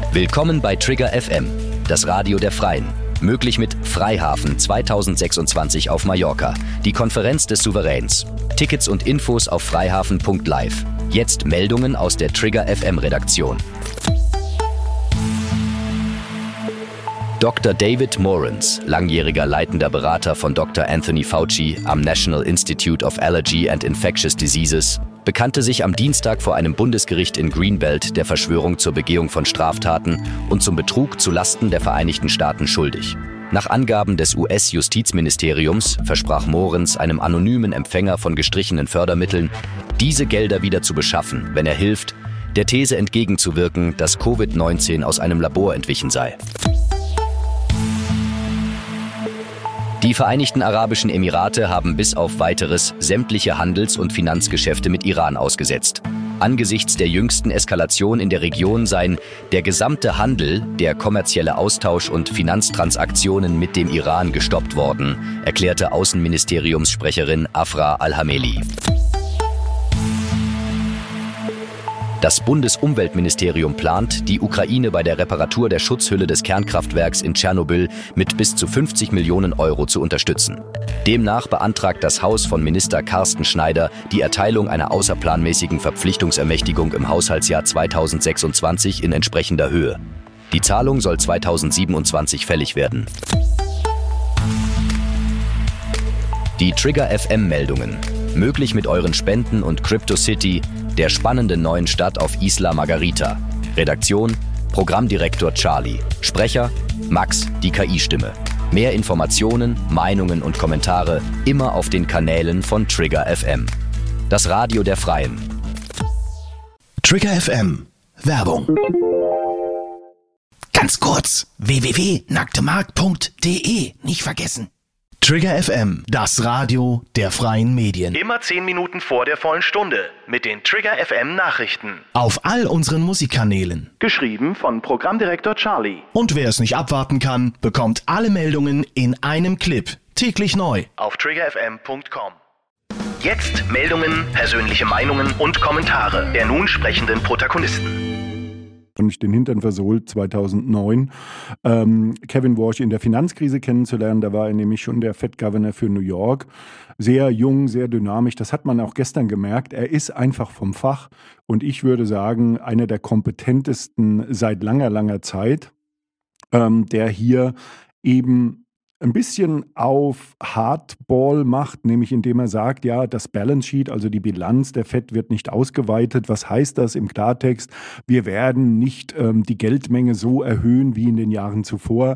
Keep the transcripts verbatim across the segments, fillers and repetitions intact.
Willkommen bei Trigger F M, das Radio der Freien. Möglich mit Freihafen zweitausendsechsundzwanzig auf Mallorca, die Konferenz des Souveräns. Tickets und Infos auf freihafen punkt live. Jetzt Meldungen aus der Trigger F M-Redaktion. Doktor David Morans, langjähriger leitender Berater von Doktor Anthony Fauci am National Institute of Allergy and Infectious Diseases, bekannte sich am Dienstag vor einem Bundesgericht in Greenbelt der Verschwörung zur Begehung von Straftaten und zum Betrug zu Lasten der Vereinigten Staaten schuldig. Nach Angaben des U S-Justizministeriums versprach Morans einem anonymen Empfänger von gestrichenen Fördermitteln, diese Gelder wieder zu beschaffen, wenn er hilft, der These entgegenzuwirken, dass Covid neunzehn aus einem Labor entwichen sei. Die Vereinigten Arabischen Emirate haben bis auf Weiteres sämtliche Handels- und Finanzgeschäfte mit Iran ausgesetzt. Angesichts der jüngsten Eskalation in der Region seien der gesamte Handel, der kommerzielle Austausch und Finanztransaktionen mit dem Iran gestoppt worden, erklärte Außenministeriumssprecherin Afra Al-Hameli. Das Bundesumweltministerium plant, die Ukraine bei der Reparatur der Schutzhülle des Kernkraftwerks in Tschernobyl mit bis zu fünfzig Millionen Euro zu unterstützen. Demnach beantragt das Haus von Minister Carsten Schneider die Erteilung einer außerplanmäßigen Verpflichtungsermächtigung im Haushaltsjahr zweitausendsechsundzwanzig in entsprechender Höhe. Die Zahlung soll zweitausendsiebenundzwanzig fällig werden. Die Trigger F M-Meldungen. Möglich mit euren Spenden und CryptoCity, der spannenden neuen Stadt auf Isla Margarita. Redaktion, Programmdirektor Charlie. Sprecher, Max, die K I-Stimme. Mehr Informationen, Meinungen und Kommentare immer auf den Kanälen von Trigger F M. Das Radio der Freien. Trigger F M. Werbung. Ganz kurz, w w w punkt nacktemarkt punkt d e. Nicht vergessen. Trigger F M, das Radio der freien Medien. Immer zehn Minuten vor der vollen Stunde mit den Trigger F M Nachrichten. Auf all unseren Musikkanälen. Geschrieben von Programmdirektor Charlie. Und wer es nicht abwarten kann, bekommt alle Meldungen in einem Clip. Täglich neu. Auf trigger f m punkt com. Jetzt Meldungen, persönliche Meinungen und Kommentare der nun sprechenden Protagonisten. Und ich den Hintern versohlt zweitausendneun, ähm, Kevin Warsh in der Finanzkrise kennenzulernen. Da war er nämlich schon der Fed-Governor für New York. Sehr jung, sehr dynamisch. Das hat man auch gestern gemerkt. Er ist einfach vom Fach. Und ich würde sagen, einer der kompetentesten seit langer, langer Zeit, ähm, der hier eben ein bisschen auf Hardball macht, nämlich indem er sagt, ja, das Balance Sheet, also die Bilanz der Fed wird nicht ausgeweitet. Was heißt das im Klartext? Wir werden nicht ähm, die Geldmenge so erhöhen wie in den Jahren zuvor.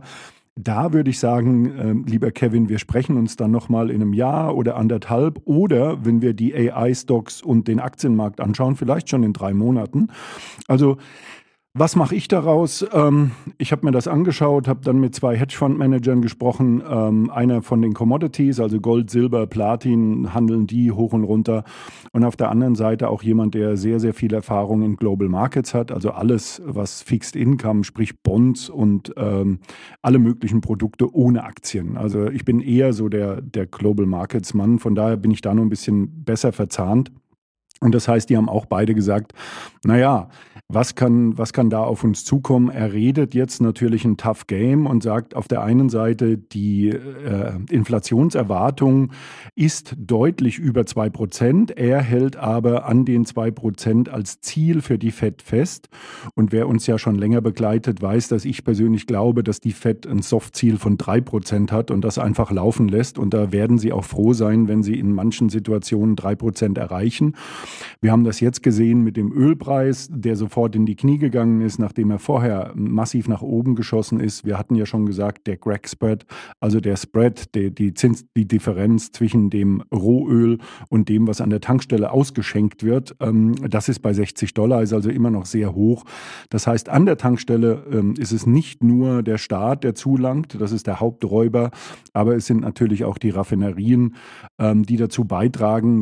Da würde ich sagen, äh, lieber Kevin, wir sprechen uns dann nochmal in einem Jahr oder anderthalb oder wenn wir die A I-Stocks und den Aktienmarkt anschauen, vielleicht schon in drei Monaten. Also was mache ich daraus? Ähm, ich habe mir das angeschaut, habe dann mit zwei Hedgefondsmanagern gesprochen. Ähm, einer von den Commodities, also Gold, Silber, Platin, handeln die hoch und runter. Und auf der anderen Seite auch jemand, der sehr, sehr viel Erfahrung in Global Markets hat. Also alles, was Fixed Income, sprich Bonds und ähm, alle möglichen Produkte ohne Aktien. Also ich bin eher so der, der Global Markets Mann. Von daher bin ich da noch ein bisschen besser verzahnt. Und das heißt, die haben auch beide gesagt, naja, was kann, was kann da auf uns zukommen? Er redet jetzt natürlich ein Tough Game und sagt auf der einen Seite, die äh, Inflationserwartung ist deutlich über zwei Prozent. Er hält aber an den zwei Prozent als Ziel für die Fed fest. Und wer uns ja schon länger begleitet, weiß, dass ich persönlich glaube, dass die Fed ein Soft-Ziel von drei Prozent hat und das einfach laufen lässt. Und da werden sie auch froh sein, wenn sie in manchen Situationen drei Prozent erreichen. Wir haben das jetzt gesehen mit dem Ölpreis, der sofort in die Knie gegangen ist, nachdem er vorher massiv nach oben geschossen ist. Wir hatten ja schon gesagt, der Crack Spread, also der Spread, die, die, Zins, die Differenz zwischen dem Rohöl und dem, was an der Tankstelle ausgeschenkt wird, ähm, das ist bei sechzig Dollar, ist also immer noch sehr hoch. Das heißt, an der Tankstelle ähm, ist es nicht nur der Staat, der zulangt, das ist der Haupträuber, aber es sind natürlich auch die Raffinerien, ähm, die dazu beitragen, dass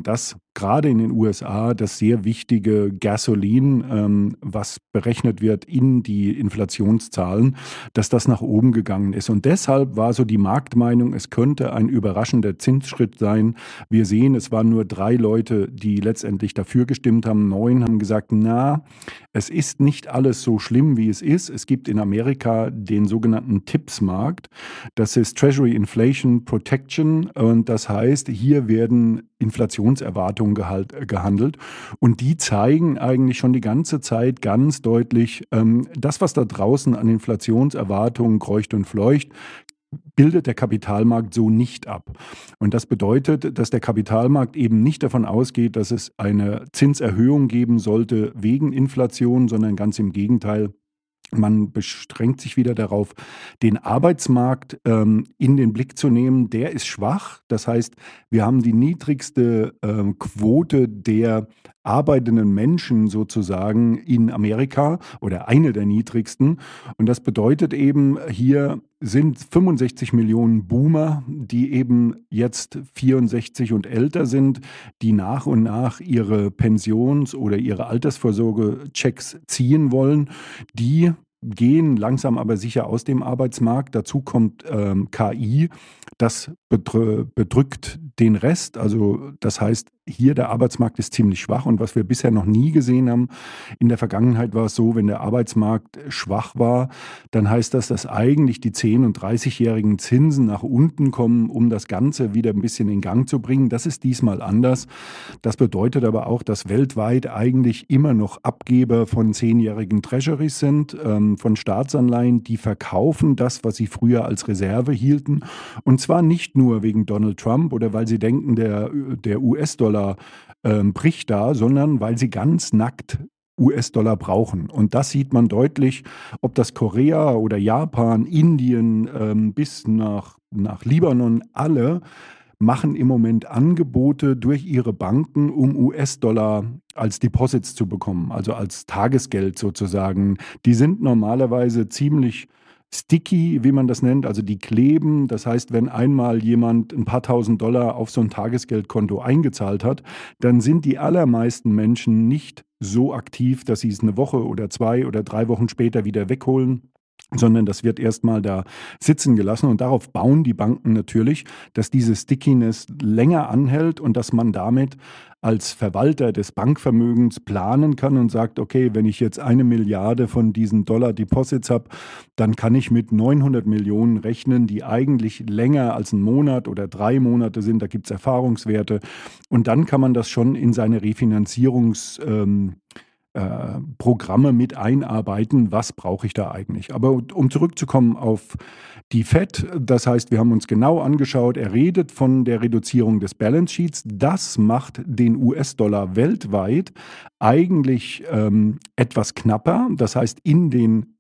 gerade in den U S A das sehr wichtige Gasoline, ähm, was berechnet wird in die Inflationszahlen, dass das nach oben gegangen ist. Und deshalb war so die Marktmeinung, es könnte ein überraschender Zinsschritt sein. Wir sehen, es waren nur drei Leute, die letztendlich dafür gestimmt haben. Neun haben gesagt, na, es ist nicht alles so schlimm, wie es ist. Es gibt in Amerika den sogenannten T I P S-Markt. Das ist Treasury Inflation Protection. Und das heißt, hier werden Inflationserwartungen gehalt, gehandelt. Und die zeigen eigentlich schon die ganze Zeit ganz deutlich, ähm, das, was da draußen an Inflationserwartungen kreucht und fleucht, bildet der Kapitalmarkt so nicht ab. Und das bedeutet, dass der Kapitalmarkt eben nicht davon ausgeht, dass es eine Zinserhöhung geben sollte wegen Inflation, sondern ganz im Gegenteil. Man beschränkt sich wieder darauf, den Arbeitsmarkt ähm, in den Blick zu nehmen. Der ist schwach. Das heißt, wir haben die niedrigste ähm, Quote der arbeitenden Menschen sozusagen in Amerika oder eine der niedrigsten. Und das bedeutet eben, hier sind fünfundsechzig Millionen Boomer, die eben jetzt vierundsechzig und älter sind, die nach und nach ihre Pensions- oder ihre Altersvorsorge-Checks ziehen wollen, die gehen langsam aber sicher aus dem Arbeitsmarkt. Dazu kommt ähm, K I, das bedrü- bedrückt den Rest. Also das heißt, hier der Arbeitsmarkt ist ziemlich schwach. Und was wir bisher noch nie gesehen haben, in der Vergangenheit war es so, wenn der Arbeitsmarkt schwach war, dann heißt das, dass eigentlich die zehn- und dreißigjährigen Zinsen nach unten kommen, um das Ganze wieder ein bisschen in Gang zu bringen. Das ist diesmal anders. Das bedeutet aber auch, dass weltweit eigentlich immer noch Abgeber von zehnjährigen Treasuries sind, ähm, von Staatsanleihen, die verkaufen das, was sie früher als Reserve hielten. Und zwar nicht nur wegen Donald Trump oder weil sie denken, der, der U S-Dollar ähm, bricht da, sondern weil sie ganz nackt U S-Dollar brauchen. Und das sieht man deutlich, ob das Korea oder Japan, Indien ähm, bis nach, nach Libanon, alle machen im Moment Angebote durch ihre Banken, um U S-Dollar als Deposits zu bekommen, also als Tagesgeld sozusagen. Die sind normalerweise ziemlich sticky, wie man das nennt, also die kleben. Das heißt, wenn einmal jemand ein paar tausend Dollar auf so ein Tagesgeldkonto eingezahlt hat, dann sind die allermeisten Menschen nicht so aktiv, dass sie es eine Woche oder zwei oder drei Wochen später wieder wegholen, sondern das wird erstmal da sitzen gelassen. Und darauf bauen die Banken natürlich, dass diese Stickiness länger anhält und dass man damit als Verwalter des Bankvermögens planen kann und sagt, okay, wenn ich jetzt eine Milliarde von diesen Dollar-Deposits habe, dann kann ich mit neunhundert Millionen rechnen, die eigentlich länger als ein Monat oder drei Monate sind. Da gibt es Erfahrungswerte. Und dann kann man das schon in seine Refinanzierungs- ähm, Äh, Programme mit einarbeiten, was brauche ich da eigentlich. Aber um zurückzukommen auf die Fed, das heißt, wir haben uns genau angeschaut, er redet von der Reduzierung des Balance Sheets. Das macht den U S-Dollar weltweit eigentlich ähm, etwas knapper. Das heißt, in den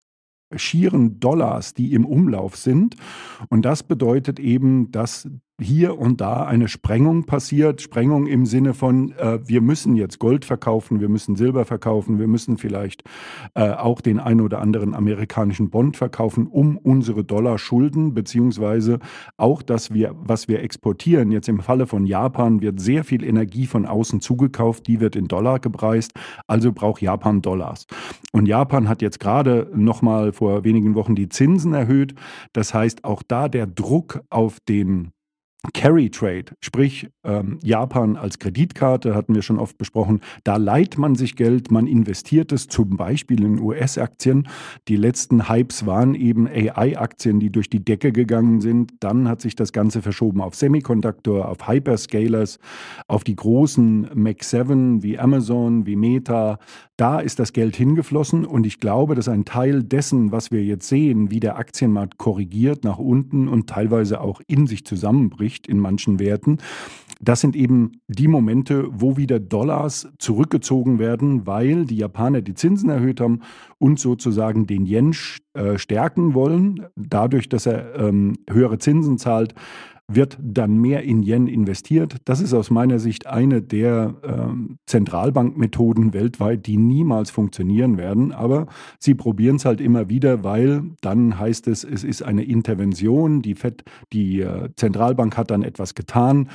schieren Dollars, die im Umlauf sind. Und das bedeutet eben, dass hier und da eine Sprengung passiert. Sprengung im Sinne von, äh, wir müssen jetzt Gold verkaufen, wir müssen Silber verkaufen, wir müssen vielleicht äh, auch den einen oder anderen amerikanischen Bond verkaufen, um unsere Dollarschulden, beziehungsweise auch, dass wir, was wir exportieren, jetzt im Falle von Japan wird sehr viel Energie von außen zugekauft, die wird in Dollar gepreist, also braucht Japan Dollars. Und Japan hat jetzt gerade nochmal vor wenigen Wochen die Zinsen erhöht. Das heißt, auch da der Druck auf den Carry Trade, sprich ähm, Japan als Kreditkarte, hatten wir schon oft besprochen, da leiht man sich Geld, man investiert es zum Beispiel in U S-Aktien. Die letzten Hypes waren eben A I-Aktien, die durch die Decke gegangen sind. Dann hat sich das Ganze verschoben auf Semiconductor, auf Hyperscalers, auf die großen Mac sieben wie Amazon, wie Meta. Da ist das Geld hingeflossen und ich glaube, dass ein Teil dessen, was wir jetzt sehen, wie der Aktienmarkt korrigiert nach unten und teilweise auch in sich zusammenbricht, in manchen Werten. Das sind eben die Momente, wo wieder Dollars zurückgezogen werden, weil die Japaner die Zinsen erhöht haben und sozusagen den Yen äh, stärken wollen. Dadurch, dass er ähm, höhere Zinsen zahlt, wird dann mehr in Yen investiert. Das ist aus meiner Sicht eine der ähm, Zentralbankmethoden weltweit, die niemals funktionieren werden. Aber sie probieren es halt immer wieder, weil dann heißt es, es ist eine Intervention. Die Fed, die äh, Zentralbank hat dann etwas getan.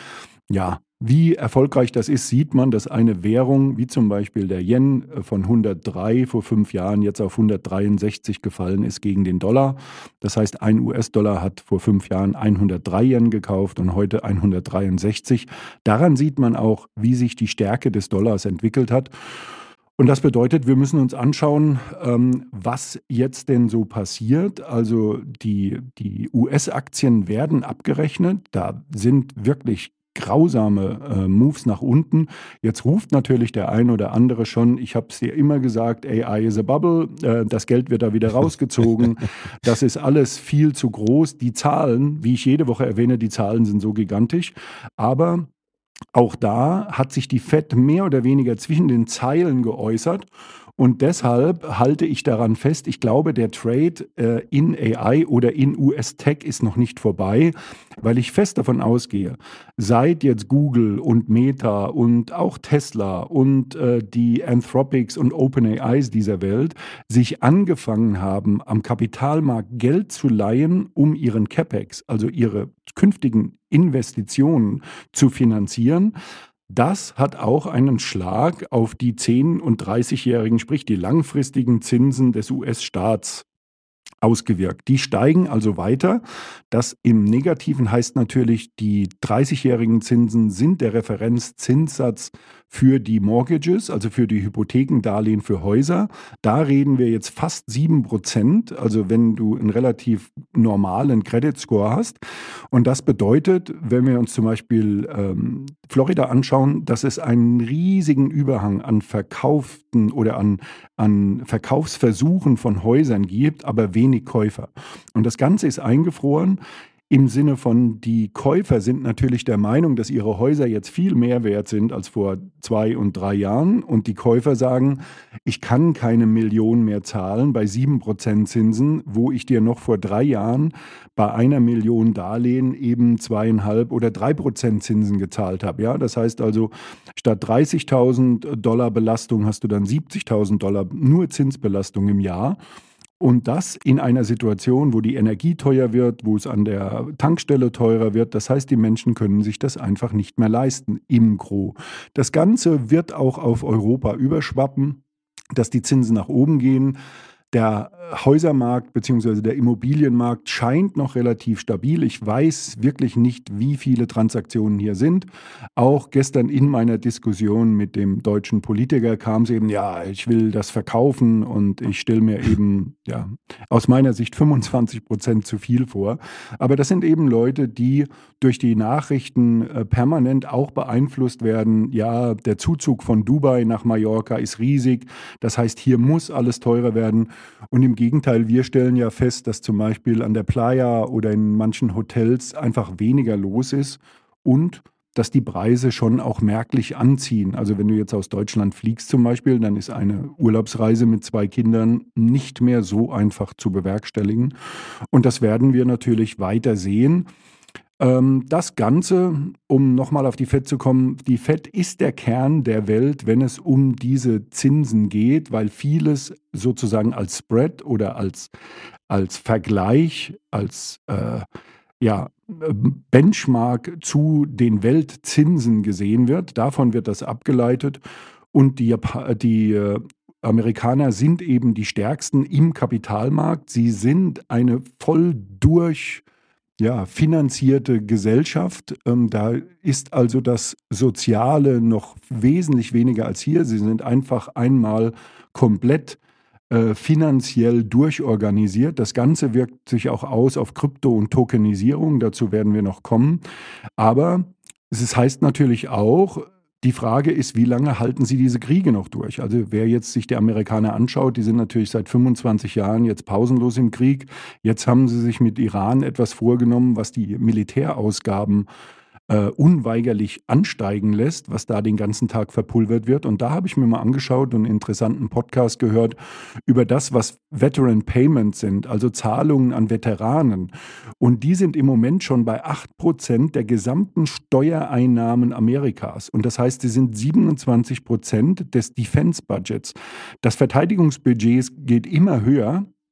ja, wie erfolgreich das ist, sieht man, dass eine Währung wie zum Beispiel der Yen von hundertdrei vor fünf Jahren jetzt auf hundertdreiundsechzig gefallen ist gegen den Dollar. Das heißt, ein U S-Dollar hat vor fünf Jahren hundertdrei Yen gekauft und heute hundertdreiundsechzig. Daran sieht man auch, wie sich die Stärke des Dollars entwickelt hat. Und das bedeutet, wir müssen uns anschauen, ähm, was jetzt denn so passiert. Also die, die U S-Aktien werden abgerechnet. Da sind wirklich grausame äh, Moves nach unten. Jetzt ruft natürlich der ein oder andere schon, ich habe es dir immer gesagt, A I is a bubble, äh, das Geld wird da wieder rausgezogen. Das ist alles viel zu groß. Die Zahlen, wie ich jede Woche erwähne, die Zahlen sind so gigantisch. Aber auch da hat sich die Fed mehr oder weniger zwischen den Zeilen geäußert. Und deshalb halte ich daran fest, ich glaube, der Trade äh, in A I oder in U S-Tech ist noch nicht vorbei, weil ich fest davon ausgehe, seit jetzt Google und Meta und auch Tesla und äh, die Anthropics und OpenAIs dieser Welt sich angefangen haben, am Kapitalmarkt Geld zu leihen, um ihren CapEx, also ihre künftigen Investitionen zu finanzieren. Das hat auch einen Schlag auf die zehn- und dreißigjährigen, sprich die langfristigen Zinsen des U S-Staats ausgewirkt. Die steigen also weiter. Das im Negativen heißt natürlich, die dreißigjährigen Zinsen sind der Referenzzinssatz für die Mortgages, also für die Hypothekendarlehen für Häuser. Da reden wir jetzt fast sieben Prozent, also wenn du einen relativ normalen Credit Score hast. Und das bedeutet, wenn wir uns zum Beispiel ähm, Florida anschauen, dass es einen riesigen Überhang an verkauften oder an, an Verkaufsversuchen von Häusern gibt, aber wenig Käufer. Und das Ganze ist eingefroren. Im Sinne von, die Käufer sind natürlich der Meinung, dass ihre Häuser jetzt viel mehr wert sind als vor zwei und drei Jahren. Und die Käufer sagen, ich kann keine Million mehr zahlen bei sieben Prozent Zinsen, wo ich dir noch vor drei Jahren bei einer Million Darlehen eben zweieinhalb oder drei Prozent Zinsen gezahlt habe. Ja, das heißt also, statt dreißigtausend Dollar Belastung hast du dann siebzigtausend Dollar nur Zinsbelastung im Jahr. Und das in einer Situation, wo die Energie teuer wird, wo es an der Tankstelle teurer wird. Das heißt, die Menschen können sich das einfach nicht mehr leisten im Gros. Das Ganze wird auch auf Europa überschwappen, dass die Zinsen nach oben gehen. Der Häusermarkt bzw. der Immobilienmarkt scheint noch relativ stabil. Ich weiß wirklich nicht, wie viele Transaktionen hier sind. Auch gestern in meiner Diskussion mit dem deutschen Politiker kam es eben, ja, ich will das verkaufen und ich stelle mir eben, ja, aus meiner Sicht fünfundzwanzig Prozent zu viel vor. Aber das sind eben Leute, die durch die Nachrichten äh, permanent auch beeinflusst werden. Ja, der Zuzug von Dubai nach Mallorca ist riesig. Das heißt, hier muss alles teurer werden. Und im Gegenteil, wir stellen ja fest, dass zum Beispiel an der Playa oder in manchen Hotels einfach weniger los ist und dass die Preise schon auch merklich anziehen. Also wenn du jetzt aus Deutschland fliegst zum Beispiel, dann ist eine Urlaubsreise mit zwei Kindern nicht mehr so einfach zu bewerkstelligen. Und das werden wir natürlich weiter sehen. Das Ganze, um nochmal auf die Fed zu kommen, die Fed ist der Kern der Welt, wenn es um diese Zinsen geht, weil vieles sozusagen als Spread oder als, als Vergleich, als äh, ja, Benchmark zu den Weltzinsen gesehen wird. Davon wird das abgeleitet und die, die äh, Amerikaner sind eben die stärksten im Kapitalmarkt. Sie sind eine voll durch Ja, finanzierte Gesellschaft. Ähm, da ist also das Soziale noch wesentlich weniger als hier. Sie sind einfach einmal komplett äh, finanziell durchorganisiert. Das Ganze wirkt sich auch aus auf Krypto und Tokenisierung. Dazu werden wir noch kommen. Aber es heißt natürlich auch, die Frage ist, wie lange halten sie diese Kriege noch durch? Also wer jetzt sich die Amerikaner anschaut, die sind natürlich seit fünfundzwanzig Jahren jetzt pausenlos im Krieg. Jetzt haben sie sich mit Iran etwas vorgenommen, was die Militärausgaben äh, unweigerlich ansteigen lässt, was da den ganzen Tag verpulvert wird. Und da habe ich mir mal angeschaut und einen interessanten Podcast gehört über das, was Veteran Payments sind, also Zahlungen an Veteranen. Und die sind im Moment schon bei acht Prozent der gesamten Steuereinnahmen Amerikas. Und das heißt, sie sind siebenundzwanzig Prozent des Defense Budgets. Das Verteidigungsbudget geht immer höher.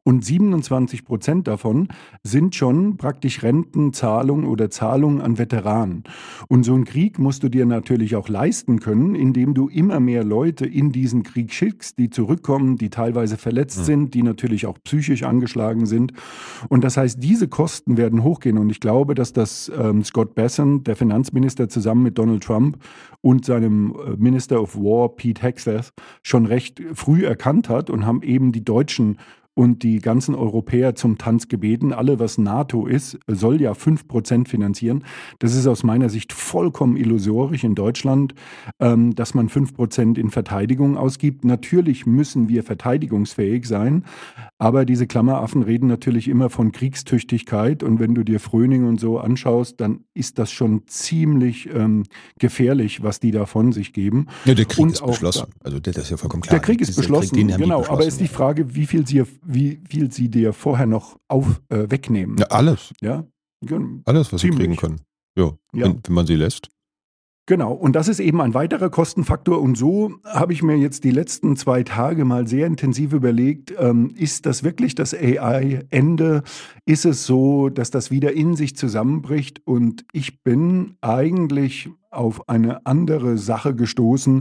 Und siebenundzwanzig Prozent davon sind schon praktisch Rentenzahlungen oder Zahlungen an Veteranen. Und so einen Krieg musst du dir natürlich auch leisten können, indem du immer mehr Leute in diesen Krieg schickst, die zurückkommen, die teilweise verletzt mhm. sind, die natürlich auch psychisch angeschlagen sind. Und das heißt, diese Kosten werden hochgehen. Und ich glaube, dass das ähm, Scott Bessent, der Finanzminister, zusammen mit Donald Trump und seinem äh, Minister of War, Pete Hegseth, schon recht früh erkannt hat und haben eben die Deutschen und die ganzen Europäer zum Tanz gebeten. Alle, was NATO ist, soll ja fünf Prozent finanzieren. Das ist aus meiner Sicht vollkommen illusorisch in Deutschland, ähm, dass man fünf Prozent in Verteidigung ausgibt. Natürlich müssen wir verteidigungsfähig sein, aber diese Klammeraffen reden natürlich immer von Kriegstüchtigkeit. Und wenn du dir Fröning und so anschaust, dann ist das schon ziemlich ähm, gefährlich, was die da von sich geben. Ja, der Krieg und ist beschlossen. Da, also das ist ja vollkommen klar. Der Krieg ist Dieser beschlossen, Krieg, genau. beschlossen. Aber ist die Frage, wie viel sie wie viel sie dir vorher noch auf, äh, wegnehmen. Ja, alles. Ja? Alles, was Ziemlich. sie kriegen können. Jo, Ja. wenn, wenn man sie lässt. Genau, und das ist eben ein weiterer Kostenfaktor. Und so habe ich mir jetzt die letzten zwei Tage mal sehr intensiv überlegt, ähm, ist das wirklich das A I-Ende? Ist es so, dass das wieder in sich zusammenbricht? Und ich bin eigentlich auf eine andere Sache gestoßen.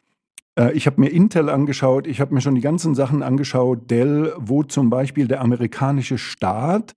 Ich habe mir Intel angeschaut, ich habe mir schon die ganzen Sachen angeschaut, Dell, wo zum Beispiel der amerikanische Staat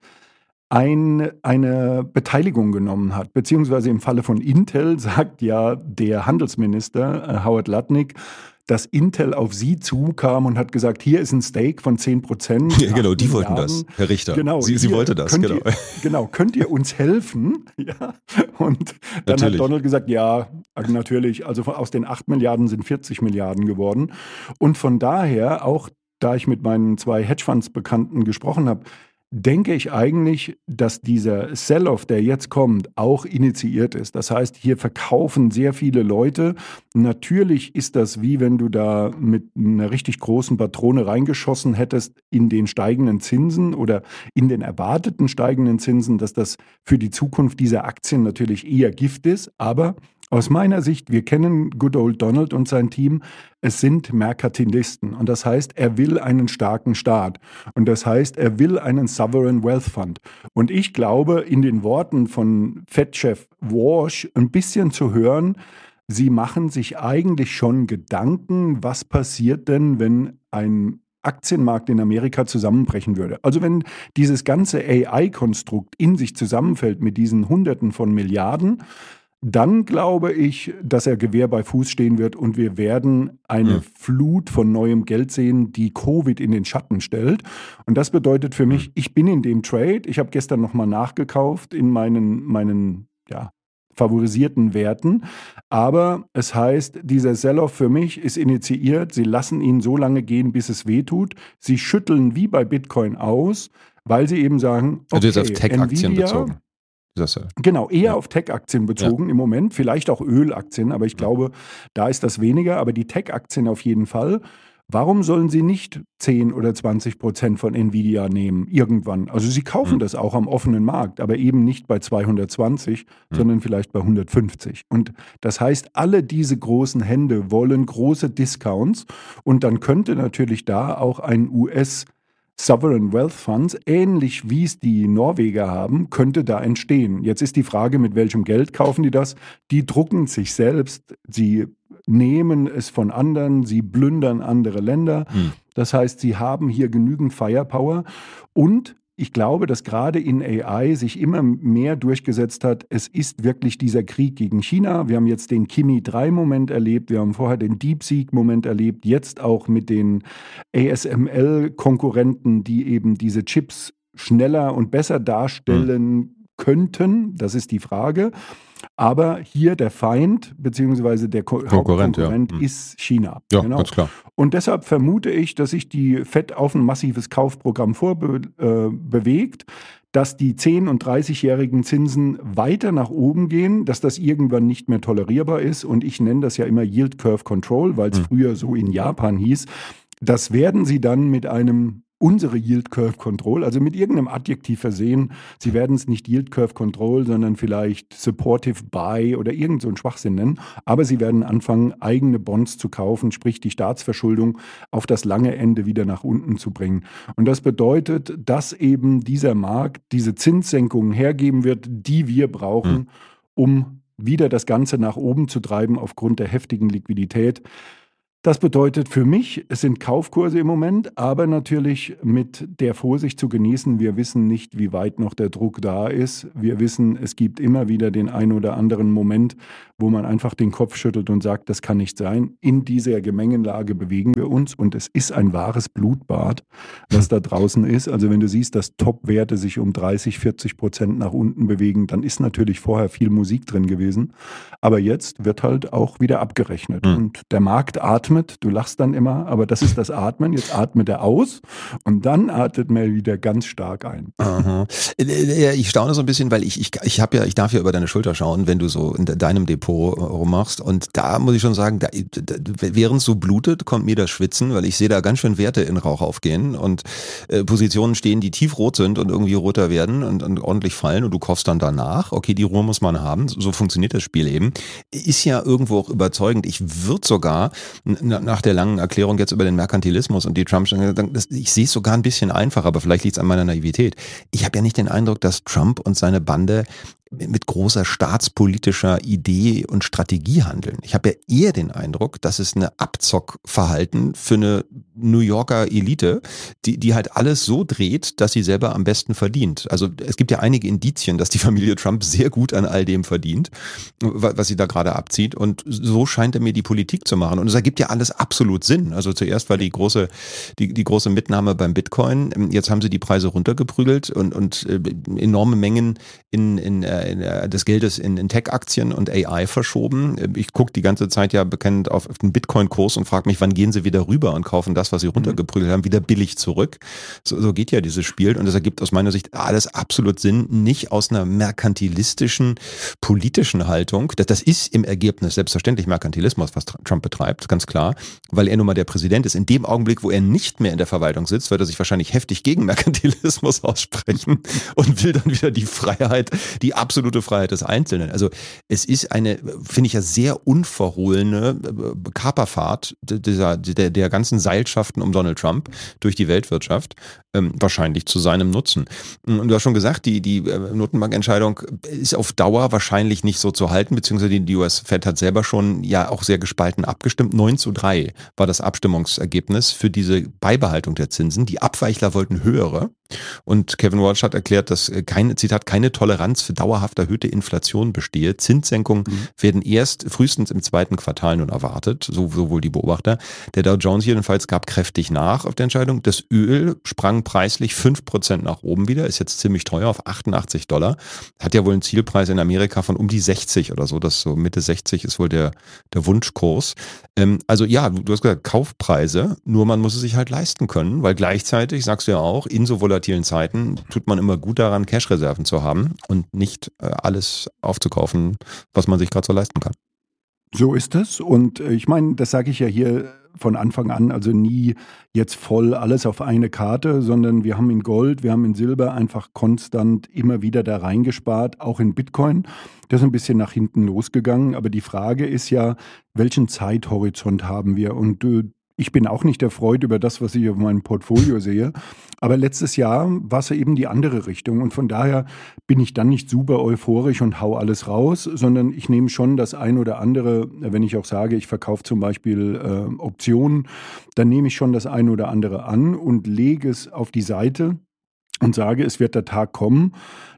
ein, eine Beteiligung genommen hat. Beziehungsweise im Falle von Intel sagt ja der Handelsminister äh, Howard Lutnick, dass Intel auf sie zukam und hat gesagt, hier ist ein Stake von zehn Prozent. Ja, genau, die wollten das, Herr Richter. Genau, sie, sie wollte das, genau. Ihr, genau, könnt ihr uns helfen? Ja. Und dann natürlich. hat Donald gesagt, ja, natürlich, also aus den acht Milliarden sind vierzig Milliarden geworden. Und von daher, auch da ich mit meinen zwei Hedgefonds-Bekannten gesprochen habe, denke ich eigentlich, dass dieser Sell-Off, der jetzt kommt, auch initiiert ist. Das heißt, hier verkaufen sehr viele Leute. Natürlich ist das wie wenn du da mit einer richtig großen Patrone reingeschossen hättest in den steigenden Zinsen oder in den erwarteten steigenden Zinsen, dass das für die Zukunft dieser Aktien natürlich eher Gift ist. Aber aus meiner Sicht, wir kennen Good Old Donald und sein Team, es sind Merkantilisten. Und das heißt, er will einen starken Staat. Und das heißt, er will einen Sovereign Wealth Fund. Und ich glaube, in den Worten von Fed-Chef Walsh ein bisschen zu hören, sie machen sich eigentlich schon Gedanken, was passiert denn, wenn ein Aktienmarkt in Amerika zusammenbrechen würde. Also wenn dieses ganze A I-Konstrukt in sich zusammenfällt mit diesen Hunderten von Milliarden, dann glaube ich, dass er Gewehr bei Fuß stehen wird und wir werden eine mhm. Flut von neuem Geld sehen, die Covid in den Schatten stellt. Und das bedeutet für mich, ich bin in dem Trade. Ich habe gestern nochmal nachgekauft in meinen, meinen ja, favorisierten Werten. Aber es heißt, dieser Sell-Off für mich ist initiiert. Sie lassen ihn so lange gehen, bis es wehtut. Sie schütteln wie bei Bitcoin aus, weil sie eben sagen, okay, also jetzt auf Tech-Aktien Nvidia, bezogen. Das, ja. Genau, eher ja. auf Tech-Aktien bezogen ja. im Moment, vielleicht auch Ölaktien, aber ich glaube, da ist das weniger, aber die Tech-Aktien auf jeden Fall. Warum sollen sie nicht zehn oder zwanzig Prozent von Nvidia nehmen irgendwann? Also sie kaufen mhm. das auch am offenen Markt, aber eben nicht bei zweihundertzwanzig, mhm. sondern vielleicht bei hundertfünfzig. Und das heißt, alle diese großen Hände wollen große Discounts und dann könnte natürlich da auch ein U S Sovereign Wealth Funds, ähnlich wie es die Norweger haben, könnte da entstehen. Jetzt ist die Frage, mit welchem Geld kaufen die das? Die drucken sich selbst, sie nehmen es von anderen, sie plündern andere Länder. Hm. Das heißt, sie haben hier genügend Firepower und ich glaube, dass gerade in A I sich immer mehr durchgesetzt hat, es ist wirklich dieser Krieg gegen China. Wir haben jetzt den Kimi drei Moment erlebt, wir haben vorher den DeepSeek-Moment erlebt, jetzt auch mit den A S M L-Konkurrenten, die eben diese Chips schneller und besser darstellen mhm. könnten. Das ist die Frage. Aber hier der Feind bzw. der Ko- Konkurrent, Hauptkonkurrent ja. ist China. Ja, genau. ganz klar. Und deshalb vermute ich, dass sich die Fed auf ein massives Kaufprogramm vorbewegt, äh, dass die zehn- und dreißigjährigen Zinsen weiter nach oben gehen, dass das irgendwann nicht mehr tolerierbar ist. Und ich nenne das ja immer Yield Curve Control, weil es mhm. früher so in Japan hieß. Das werden sie dann mit einem unsere Yield Curve Control, also mit irgendeinem Adjektiv versehen. Sie werden es nicht Yield Curve Control, sondern vielleicht Supportive Buy oder irgend so einen Schwachsinn nennen. Aber sie werden anfangen, eigene Bonds zu kaufen, sprich die Staatsverschuldung auf das lange Ende wieder nach unten zu bringen. Und das bedeutet, dass eben dieser Markt diese Zinssenkungen hergeben wird, die wir brauchen, mhm. um wieder das Ganze nach oben zu treiben aufgrund der heftigen Liquidität. Das bedeutet für mich, es sind Kaufkurse im Moment, aber natürlich mit der Vorsicht zu genießen. Wir wissen nicht, wie weit noch der Druck da ist. Wir wissen, es gibt immer wieder den ein oder anderen Moment, wo man einfach den Kopf schüttelt und sagt, das kann nicht sein. In dieser Gemengenlage bewegen wir uns und es ist ein wahres Blutbad, was da draußen ist. Also wenn du siehst, dass Top-Werte sich um dreißig, vierzig Prozent nach unten bewegen, dann ist natürlich vorher viel Musik drin gewesen. Aber jetzt wird halt auch wieder abgerechnet. Mhm. Und der Markt atmet. Du lachst dann immer, aber das ist das Atmen. Jetzt atmet er aus und dann atmet man wieder ganz stark ein. Aha. Ich staune so ein bisschen, weil ich, ich, ich habe ja, ich darf ja über deine Schulter schauen, wenn du so in deinem Depot rummachst. Und da muss ich schon sagen, da, da, während es so blutet, kommt mir das Schwitzen, weil ich sehe da ganz schön Werte in Rauch aufgehen und äh, Positionen stehen, die tiefrot sind und irgendwie roter werden und, und ordentlich fallen und du kaufst dann danach. Okay, die Ruhe muss man haben. So funktioniert das Spiel eben. Ist ja irgendwo auch überzeugend. Ich würde sogar nach der langen Erklärung jetzt über den Merkantilismus und die Trump, ich sehe es sogar ein bisschen einfacher, aber vielleicht liegt es an meiner Naivität. Ich habe ja nicht den Eindruck, dass Trump und seine Bande mit großer staatspolitischer Idee und Strategie handeln. Ich habe ja eher den Eindruck, dass es eine Abzockverhalten für eine New Yorker Elite, die, die halt alles so dreht, dass sie selber am besten verdient. Also es gibt ja einige Indizien, dass die Familie Trump sehr gut an all dem verdient, was sie da gerade abzieht. Und so scheint er mir die Politik zu machen. Und es ergibt ja alles absolut Sinn. Also zuerst war die große, die, die große Mitnahme beim Bitcoin. Jetzt haben sie die Preise runtergeprügelt und, und enorme Mengen in, in des Geldes in, in Tech-Aktien und A I verschoben. Ich gucke die ganze Zeit ja bekannt auf den Bitcoin-Kurs und frage mich, wann gehen sie wieder rüber und kaufen das, was sie runtergeprügelt haben, wieder billig zurück. So, so geht ja dieses Spiel und das ergibt aus meiner Sicht alles absolut Sinn, nicht aus einer merkantilistischen, politischen Haltung. Das, das ist im Ergebnis selbstverständlich Merkantilismus, was Trump betreibt, ganz klar, weil er nun mal der Präsident ist. In dem Augenblick, wo er nicht mehr in der Verwaltung sitzt, wird er sich wahrscheinlich heftig gegen Merkantilismus aussprechen und will dann wieder die Freiheit, die absolute Freiheit des Einzelnen. Also es ist eine, finde ich ja sehr unverhohlene Kaperfahrt dieser, der, der ganzen Seilschaften um Donald Trump durch die Weltwirtschaft, ähm, wahrscheinlich zu seinem Nutzen. Und du hast schon gesagt, die, die Notenbankentscheidung ist auf Dauer wahrscheinlich nicht so zu halten, beziehungsweise die U S Fed hat selber schon ja auch sehr gespalten abgestimmt. neun zu drei war das Abstimmungsergebnis für diese Beibehaltung der Zinsen. Die Abweichler wollten höhere. Und Kevin Walsh hat erklärt, dass keine, Zitat, keine Toleranz für dauerhaft erhöhte Inflation bestehe. Zinssenkungen mhm. werden erst frühestens im zweiten Quartal nun erwartet, so, so wohl die Beobachter. Der Dow Jones jedenfalls gab kräftig nach auf der Entscheidung. Das Öl sprang preislich fünf Prozent nach oben wieder, ist jetzt ziemlich teuer auf achtundachtzig Dollar. Hat ja wohl einen Zielpreis in Amerika von um die sechzig oder so, das so Mitte sechzig ist wohl der, der Wunschkurs. Ähm, also ja, du hast gesagt, Kaufpreise, nur man muss es sich halt leisten können, weil gleichzeitig, sagst du ja auch, in so volatilen Zeiten tut man immer gut daran, Cash-Reserven zu haben und nicht äh, alles aufzukaufen, was man sich gerade so leisten kann. So ist es und äh, ich meine, das sage ich ja hier von Anfang an, also nie jetzt voll alles auf eine Karte, sondern wir haben in Gold, wir haben in Silber einfach konstant immer wieder da reingespart, auch in Bitcoin. Das ist ein bisschen nach hinten losgegangen, aber die Frage ist ja, welchen Zeithorizont haben wir? Und äh, ich bin auch nicht erfreut über das, was ich auf meinem Portfolio sehe. Aber letztes Jahr war es ja eben die andere Richtung. Und von daher bin ich dann nicht super euphorisch und hau alles raus, sondern ich nehme schon das ein oder andere, wenn ich auch sage, ich verkaufe zum Beispiel äh, Optionen, dann nehme ich schon das ein oder andere an und lege es auf die Seite und sage, es wird der Tag kommen,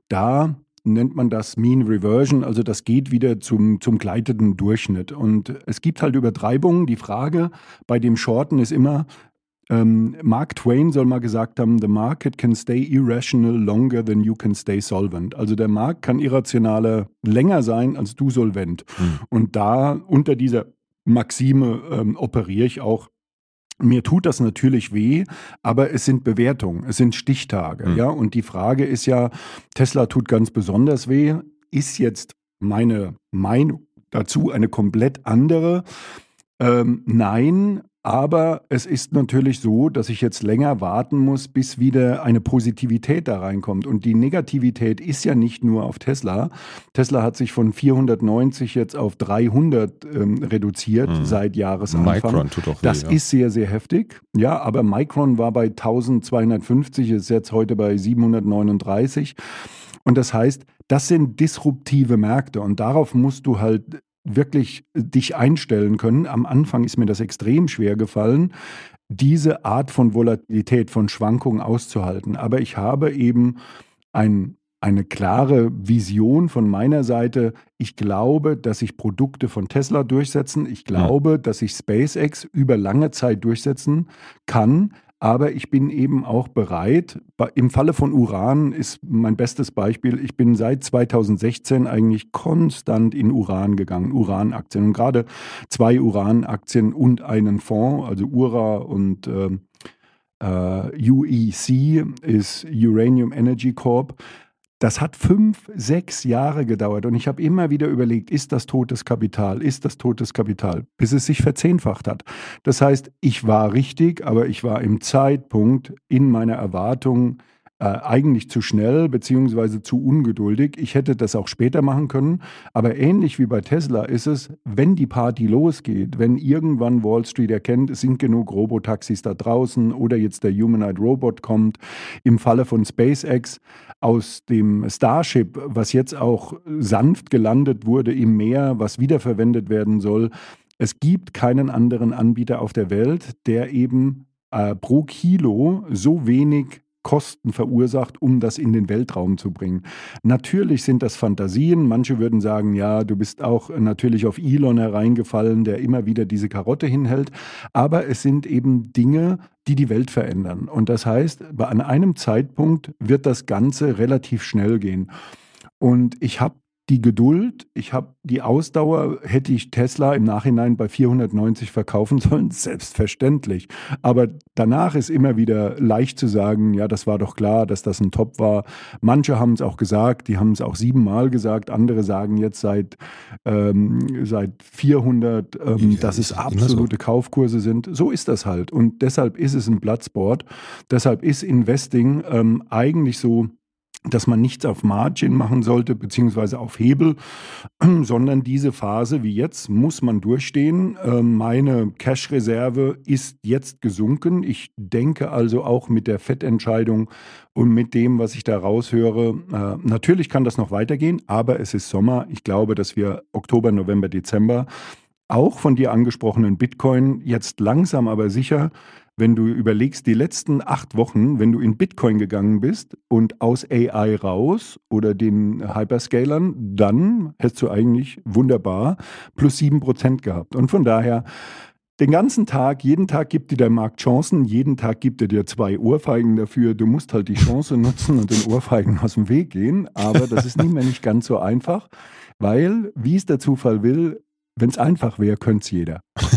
da nennt man das Mean Reversion, also das geht wieder zum, zum gleitenden Durchschnitt. Und es gibt halt Übertreibungen. Die Frage bei dem Shorten ist immer, ähm, Mark Twain soll mal gesagt haben, the market can stay irrational longer than you can stay solvent. Also der Markt kann irrationaler länger sein als du solvent. Mhm. Und da unter dieser Maxime ähm, operiere ich auch. Mir tut das natürlich weh, aber es sind Bewertungen, es sind Stichtage, mhm. ja. Und die Frage ist ja, Tesla tut ganz besonders weh. Ist jetzt meine Meinung dazu eine komplett andere? Ähm, nein, Aber es ist natürlich so, dass ich jetzt länger warten muss, bis wieder eine Positivität da reinkommt. Und die Negativität ist ja nicht nur auf Tesla. Tesla hat sich von vierhundertneunzig jetzt auf dreihundert ähm, reduziert mhm. seit Jahresanfang. Micron tut auch weh, das ja. ist sehr, sehr heftig. Ja, aber Micron war bei eintausendzweihundertfünfzig, ist jetzt heute bei siebenhundertneununddreißig. Und das heißt, das sind disruptive Märkte und darauf musst du halt wirklich dich einstellen können. Am Anfang ist mir das extrem schwer gefallen, diese Art von Volatilität, von Schwankungen auszuhalten. Aber ich habe eben ein, eine klare Vision von meiner Seite. Ich glaube, dass sich Produkte von Tesla durchsetzen. Ich glaube, ja. dass sich SpaceX über lange Zeit durchsetzen kann. Aber ich bin eben auch bereit, im Falle von Uran ist mein bestes Beispiel, ich bin seit zweitausendsechzehn eigentlich konstant in Uran gegangen, Uranaktien. Und gerade zwei Uranaktien und einen Fonds, also Ura und äh, äh, U E C ist Uranium Energy Corp. Das hat fünf, sechs Jahre gedauert und ich habe immer wieder überlegt, ist das totes Kapital, ist das totes Kapital, bis es sich verzehnfacht hat. Das heißt, ich war richtig, aber ich war im Zeitpunkt in meiner Erwartung äh, eigentlich zu schnell beziehungsweise zu ungeduldig. Ich hätte das auch später machen können, aber ähnlich wie bei Tesla ist es, wenn die Party losgeht, wenn irgendwann Wall Street erkennt, es sind genug Robotaxis da draußen oder jetzt der Humanoid Robot kommt, im Falle von SpaceX, aus dem Starship, was jetzt auch sanft gelandet wurde im Meer, was wiederverwendet werden soll. Es gibt keinen anderen Anbieter auf der Welt, der eben äh, pro Kilo so wenig Kosten verursacht, um das in den Weltraum zu bringen. Natürlich sind das Fantasien. Manche würden sagen, ja, du bist auch natürlich auf Elon hereingefallen, der immer wieder diese Karotte hinhält. Aber es sind eben Dinge, die die Welt verändern. Und das heißt, an einem Zeitpunkt wird das Ganze relativ schnell gehen. Und ich habe die Geduld, ich habe die Ausdauer, hätte ich Tesla im Nachhinein bei vierhundertneunzig verkaufen sollen, selbstverständlich. Aber danach ist immer wieder leicht zu sagen, ja, das war doch klar, dass das ein Top war. Manche haben es auch gesagt, die haben es auch siebenmal gesagt, andere sagen jetzt seit, ähm, seit vierhundert, ähm, ja, dass es absolute so. Kaufkurse sind. So ist das halt und deshalb ist es ein Bloodsport. Deshalb ist Investing ähm, eigentlich so, dass man nichts auf Margin machen sollte, beziehungsweise auf Hebel, sondern diese Phase wie jetzt muss man durchstehen. Meine Cash-Reserve ist jetzt gesunken. Ich denke also auch mit der Fettentscheidung und mit dem, was ich da raushöre, natürlich kann das noch weitergehen, aber es ist Sommer. Ich glaube, dass wir Oktober, November, Dezember auch von dir angesprochenen Bitcoin jetzt langsam aber sicher, wenn du überlegst, die letzten acht Wochen, wenn du in Bitcoin gegangen bist und aus A I raus oder den Hyperscalern, dann hättest du eigentlich wunderbar plus sieben Prozent gehabt. Und von daher, den ganzen Tag, jeden Tag gibt dir der Markt Chancen, jeden Tag gibt er dir zwei Ohrfeigen dafür. Du musst halt die Chance nutzen und den Ohrfeigen aus dem Weg gehen. Aber das ist nicht mehr nicht ganz so einfach, weil, wie es der Zufall will, wenn es einfach wäre, könnte es jeder.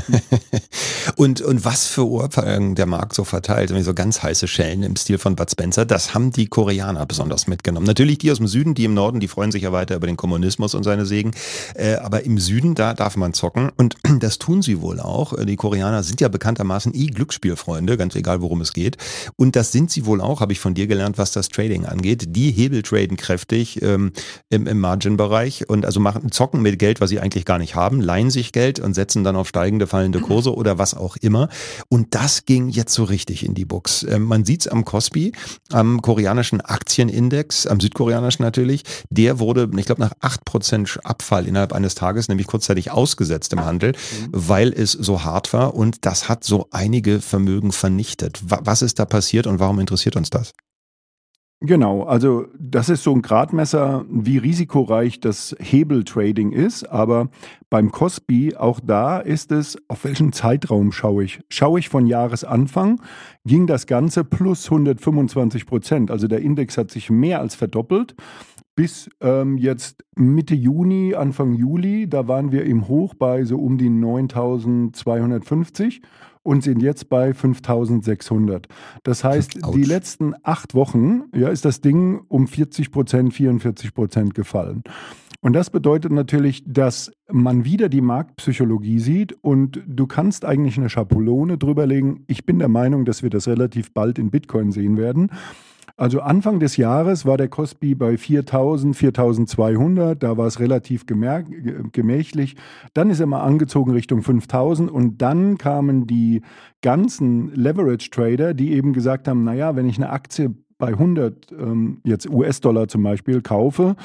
und, und was für Ohrfeigen der Markt so verteilt, so ganz heiße Schellen im Stil von Bud Spencer, das haben die Koreaner besonders mitgenommen. Natürlich die aus dem Süden, die im Norden, die freuen sich ja weiter über den Kommunismus und seine Segen. Äh, aber im Süden, da darf man zocken. Und das tun sie wohl auch. Die Koreaner sind ja bekanntermaßen eh Glücksspielfreunde, ganz egal, worum es geht. Und das sind sie wohl auch, habe ich von dir gelernt, was das Trading angeht. Die hebeltraden kräftig ähm, im, im Margin-Bereich und also machen zocken mit Geld, was sie eigentlich gar nicht haben, leihen sich Geld und setzen dann auf steigende, fallende Kurse oder was auch immer. Und das ging jetzt so richtig in die Box. Ähm, man sieht es am Kospi, am koreanischen Aktienindex, am südkoreanischen natürlich. Der wurde, ich glaube, nach acht Prozent Abfall innerhalb eines Tages, nämlich kurzzeitig ausgesetzt im Handel, mhm. weil es so hart war. Und das hat so einige Vermögen vernichtet. Was ist da passiert und warum interessiert uns das? Genau, also das ist so ein Gradmesser, wie risikoreich das Hebeltrading ist, aber beim Kospi, auch da ist es, auf welchen Zeitraum schaue ich? Schaue ich von Jahresanfang, ging das Ganze plus hundertfünfundzwanzig Prozent, also der Index hat sich mehr als verdoppelt. Bis ähm, jetzt Mitte Juni, Anfang Juli, da waren wir im Hoch bei so um die neuntausendzweihundertfünfzig und sind jetzt bei fünftausendsechshundert. Das heißt, Ouch. Die letzten acht Wochen ja, ist das Ding um vierzig Prozent, vierundvierzig Prozent gefallen. Und das bedeutet natürlich, dass man wieder die Marktpsychologie sieht und du kannst eigentlich eine Schablone drüberlegen. Ich bin der Meinung, dass wir das relativ bald in Bitcoin sehen werden. Also Anfang des Jahres war der Kospi bei viertausend, viertausendzweihundert, da war es relativ gemerk- gemächlich. Dann ist er mal angezogen Richtung fünftausend und dann kamen die ganzen Leverage-Trader, die eben gesagt haben, naja, wenn ich eine Aktie bei hundert, ähm, jetzt U S-Dollar zum Beispiel, kaufe,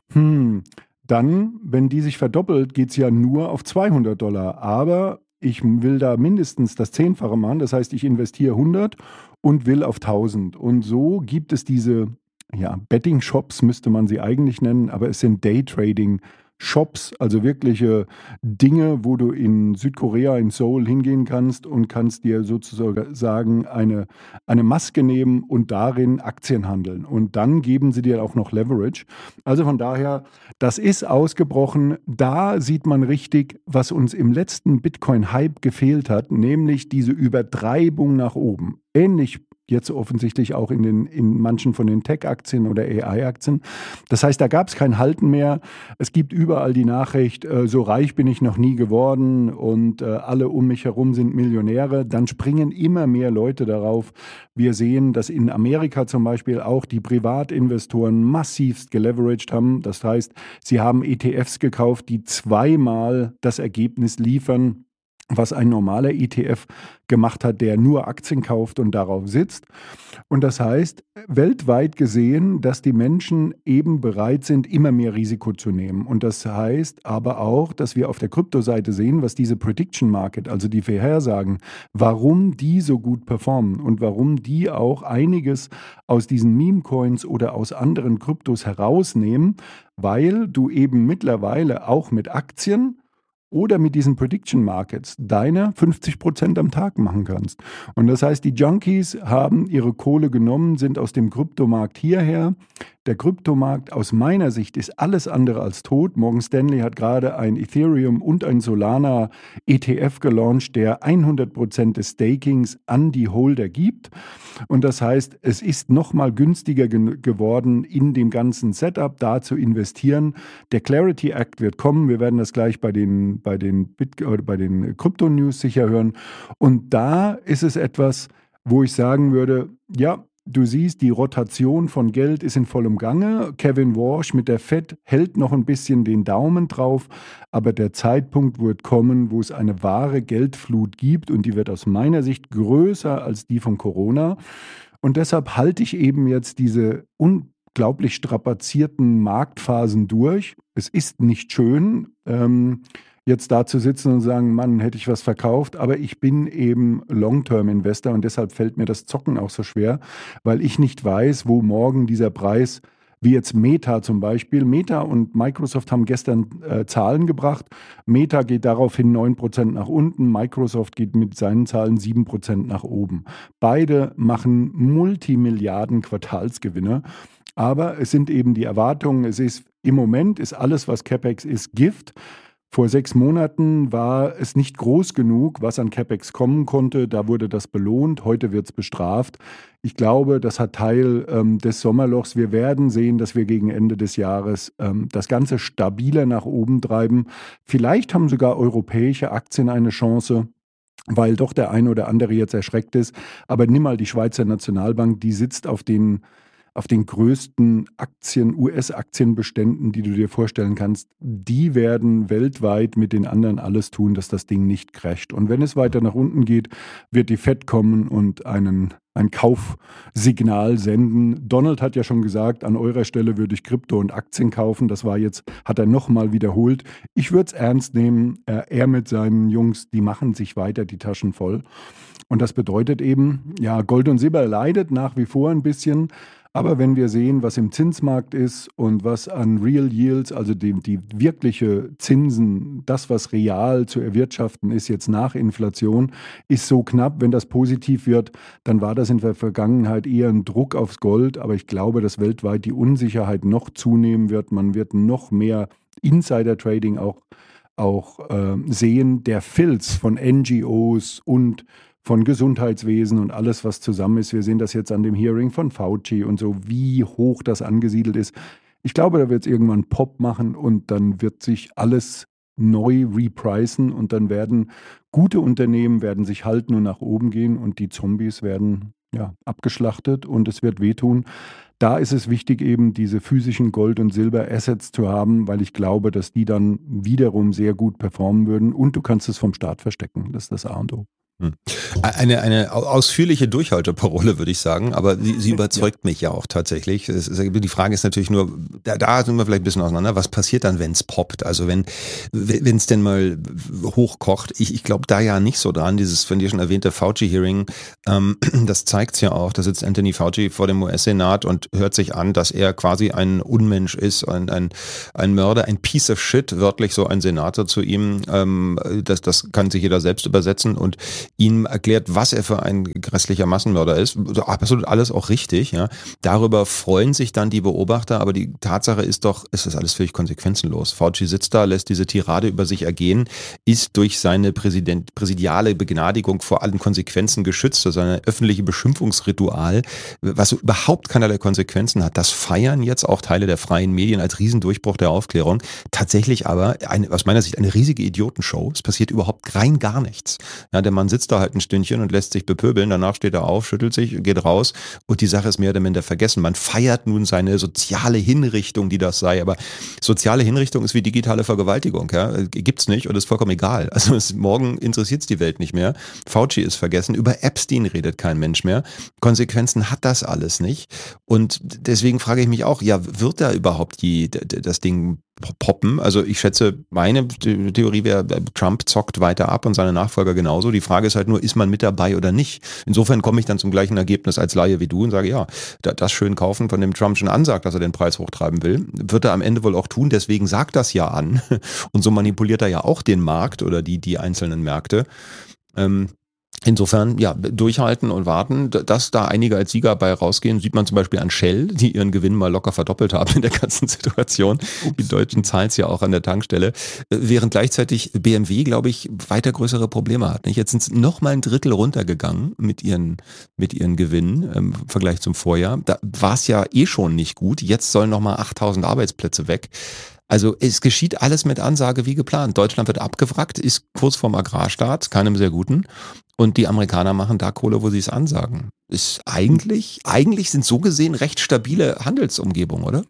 hm, dann, wenn die sich verdoppelt, geht es ja nur auf zweihundert Dollar. Aber ich will da mindestens das Zehnfache machen, das heißt, ich investiere hundert und will auf tausend. Und so gibt es diese, ja, Betting-Shops müsste man sie eigentlich nennen, aber es sind Day-Trading-Shops, also wirkliche Dinge, wo du in Südkorea, in Seoul hingehen kannst und kannst dir sozusagen eine, eine Maske nehmen und darin Aktien handeln. Und dann geben sie dir auch noch Leverage. Also von daher, das ist ausgebrochen. Da sieht man richtig, was uns im letzten Bitcoin-Hype gefehlt hat, nämlich diese Übertreibung nach oben. Ähnlich jetzt offensichtlich auch in, den, in manchen von den Tech-Aktien oder A I-Aktien. Das heißt, da gab es kein Halten mehr. Es gibt überall die Nachricht, äh, so reich bin ich noch nie geworden und äh, alle um mich herum sind Millionäre. Dann springen immer mehr Leute darauf. Wir sehen, dass in Amerika zum Beispiel auch die Privatinvestoren massivst geleveraged haben. Das heißt, sie haben E T Fs gekauft, die zweimal das Ergebnis liefern, was ein normaler E T F gemacht hat, der nur Aktien kauft und darauf sitzt. Und das heißt, weltweit gesehen, dass die Menschen eben bereit sind, immer mehr Risiko zu nehmen. Und das heißt aber auch, dass wir auf der Kryptoseite sehen, was diese Prediction Market, also die Vorhersagen, warum die so gut performen und warum die auch einiges aus diesen Meme-Coins oder aus anderen Kryptos herausnehmen, weil du eben mittlerweile auch mit Aktien oder mit diesen Prediction Markets deine fünfzig Prozent am Tag machen kannst. Und das heißt, die Junkies haben ihre Kohle genommen, sind aus dem Kryptomarkt hierher. Der Kryptomarkt aus meiner Sicht ist alles andere als tot. Morgan Stanley hat gerade ein Ethereum und ein Solana E T F gelauncht, der hundert Prozent des Stakings an die Holder gibt. Und das heißt, es ist nochmal günstiger ge- geworden, in dem ganzen Setup da zu investieren. Der Clarity Act wird kommen. Wir werden das gleich bei den, bei den, Bit- äh, bei den Krypto-News sicher hören. Und da ist es etwas, wo ich sagen würde, ja, du siehst, die Rotation von Geld ist in vollem Gange. Kevin Warsh mit der Fed hält noch ein bisschen den Daumen drauf, aber der Zeitpunkt wird kommen, wo es eine wahre Geldflut gibt und die wird aus meiner Sicht größer als die von Corona. Und deshalb halte ich eben jetzt diese unglaublich strapazierten Marktphasen durch. Es ist nicht schön, ähm, jetzt da zu sitzen und sagen, Mann, hätte ich was verkauft, aber ich bin eben Long-Term-Investor und deshalb fällt mir das Zocken auch so schwer, weil ich nicht weiß, wo morgen dieser Preis, wie jetzt Meta zum Beispiel, Meta und Microsoft haben gestern äh, Zahlen gebracht. Meta geht daraufhin neun Prozent nach unten, Microsoft geht mit seinen Zahlen sieben Prozent nach oben. Beide machen Multimilliarden Quartalsgewinne, aber es sind eben die Erwartungen, es ist im Moment ist alles, was CapEx ist, Gift. Vor sechs Monaten war es nicht groß genug, was an CapEx kommen konnte. Da wurde das belohnt. Heute wird es bestraft. Ich glaube, das hat Teil ähm, des Sommerlochs. Wir werden sehen, dass wir gegen Ende des Jahres ähm, das Ganze stabiler nach oben treiben. Vielleicht haben sogar europäische Aktien eine Chance, weil doch der eine oder andere jetzt erschreckt ist. Aber nimm mal die Schweizer Nationalbank, die sitzt auf den auf den größten Aktien, U S-Aktienbeständen, die du dir vorstellen kannst, die werden weltweit mit den anderen alles tun, dass das Ding nicht crasht. Und wenn es weiter nach unten geht, wird die Fed kommen und einen, ein Kaufsignal senden. Donald hat ja schon gesagt, an eurer Stelle würde ich Krypto und Aktien kaufen. Das war jetzt, hat er nochmal wiederholt. Ich würde es ernst nehmen. Er mit seinen Jungs, die machen sich weiter die Taschen voll. Und das bedeutet eben, ja, Gold und Silber leidet nach wie vor ein bisschen. Aber wenn wir sehen, was im Zinsmarkt ist und was an Real Yields, also die, die wirkliche Zinsen, das, was real zu erwirtschaften ist, jetzt nach Inflation, ist so knapp. Wenn das positiv wird, dann war das in der Vergangenheit eher ein Druck aufs Gold. Aber ich glaube, dass weltweit die Unsicherheit noch zunehmen wird. Man wird noch mehr Insider-Trading auch, auch äh, sehen. Der Filz von N G Os und von Gesundheitswesen und alles, was zusammen ist. Wir sehen das jetzt an dem Hearing von Fauci und so, wie hoch das angesiedelt ist. Ich glaube, da wird es irgendwann Pop machen und dann wird sich alles neu repricen und dann werden gute Unternehmen werden sich halten und nach oben gehen und die Zombies werden ja, abgeschlachtet und es wird wehtun. Da ist es wichtig, eben diese physischen Gold- und Silber-Assets zu haben, weil ich glaube, dass die dann wiederum sehr gut performen würden und du kannst es vom Staat verstecken. Das ist das A und O. Eine, eine ausführliche Durchhalteparole, würde ich sagen, aber sie, sie überzeugt ja. mich ja auch tatsächlich. Es ist, die Frage ist natürlich nur, da, da sind wir vielleicht ein bisschen auseinander, was passiert dann, wenn es poppt? Also wenn wenn es denn mal hochkocht. Ich, ich glaube da ja nicht so dran, dieses von dir schon erwähnte Fauci-Hearing, ähm, das zeigt es ja auch, da sitzt Anthony Fauci vor dem U S-Senat und hört sich an, dass er quasi ein Unmensch ist, ein, ein, ein Mörder, ein Piece of Shit, wörtlich so ein Senator zu ihm. Ähm, das, das kann sich jeder selbst übersetzen und ihm erklärt, was er für ein grässlicher Massenmörder ist. Absolut alles auch richtig. Ja. Darüber freuen sich dann die Beobachter, aber die Tatsache ist doch, es ist alles völlig konsequenzenlos. Fauci sitzt da, lässt diese Tirade über sich ergehen, ist durch seine Präsident, präsidiale Begnadigung vor allen Konsequenzen geschützt, also ein öffentliche Beschimpfungsritual, was so überhaupt keinerlei Konsequenzen hat. Das feiern jetzt auch Teile der freien Medien als Riesendurchbruch der Aufklärung. Tatsächlich aber, eine, aus meiner Sicht, eine riesige Idiotenshow. Es passiert überhaupt rein gar nichts. Ja, der Mann sitzt da halt ein Stündchen und lässt sich bepöbeln, danach steht er auf, schüttelt sich, geht raus und die Sache ist mehr oder minder vergessen. Man feiert nun seine soziale Hinrichtung, die das sei, aber soziale Hinrichtung ist wie digitale Vergewaltigung, ja, gibt's nicht und ist vollkommen egal. Also es, morgen interessiert's die Welt nicht mehr. Fauci ist vergessen, über Epstein redet kein Mensch mehr. Konsequenzen hat das alles nicht und deswegen frage ich mich auch, ja, wird da überhaupt die, das Ding poppen? Also ich schätze, meine Theorie wäre, Trump zockt weiter ab und seine Nachfolger genauso. Die Frage ist halt nur, ist man mit dabei oder nicht? Insofern komme ich dann zum gleichen Ergebnis als Laie wie du und sage, ja, das schön kaufen, von dem Trump schon ansagt, dass er den Preis hochtreiben will, wird er am Ende wohl auch tun, deswegen sagt das ja an und so manipuliert er ja auch den Markt oder die, die einzelnen Märkte. Ähm, Insofern, ja, durchhalten und warten, dass da einige als Sieger bei rausgehen, sieht man zum Beispiel an Shell, die ihren Gewinn mal locker verdoppelt haben in der ganzen Situation. Ups. Die Deutschen zahlen es ja auch an der Tankstelle, während gleichzeitig B M W, glaube ich, weiter größere Probleme hat. Jetzt sind sie noch mal ein Drittel runtergegangen mit ihren, mit ihren Gewinnen im Vergleich zum Vorjahr. Da war es ja eh schon nicht gut. Jetzt sollen noch mal achttausend Arbeitsplätze weg. Also es geschieht alles mit Ansage wie geplant. Deutschland wird abgewrackt, ist kurz vorm Agrarstaat, keinem sehr guten. Und die Amerikaner machen da Kohle, wo sie es ansagen. Ist eigentlich, eigentlich sind so gesehen recht stabile Handelsumgebungen, oder?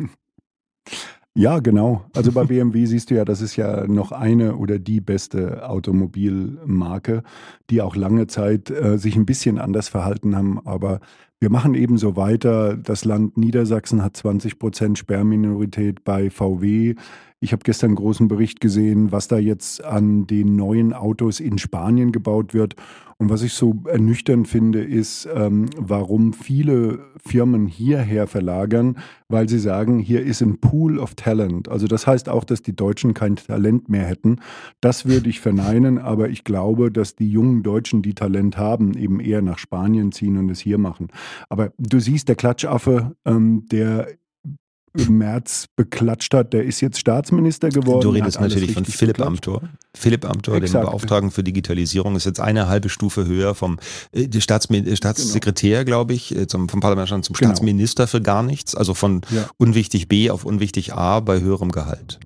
Ja, genau. Also bei B M W siehst du ja, das ist ja noch eine oder die beste Automobilmarke, die auch lange Zeit äh, sich ein bisschen anders verhalten haben. Aber wir machen eben so weiter. Das Land Niedersachsen hat zwanzig Prozent Sperrminorität bei V W. Ich habe gestern einen großen Bericht gesehen, was da jetzt an den neuen Autos in Spanien gebaut wird. Und was ich so ernüchternd finde, ist, ähm, warum viele Firmen hierher verlagern, weil sie sagen, hier ist ein Pool of Talent. Also das heißt auch, dass die Deutschen kein Talent mehr hätten. Das würde ich verneinen, aber ich glaube, dass die jungen Deutschen, die Talent haben, eben eher nach Spanien ziehen und es hier machen. Aber du siehst, der Klatschaffe, ähm, der im März beklatscht hat, der ist jetzt Staatsminister geworden. Du redest natürlich von Philipp Amthor. Philipp Amthor, dem Beauftragten für Digitalisierung, ist jetzt eine halbe Stufe höher vom äh, Staatsmi- Staatssekretär, genau. glaube ich, zum, vom Parlament zum Staatsminister genau. für gar nichts. Also von ja. unwichtig B auf unwichtig A bei höherem Gehalt.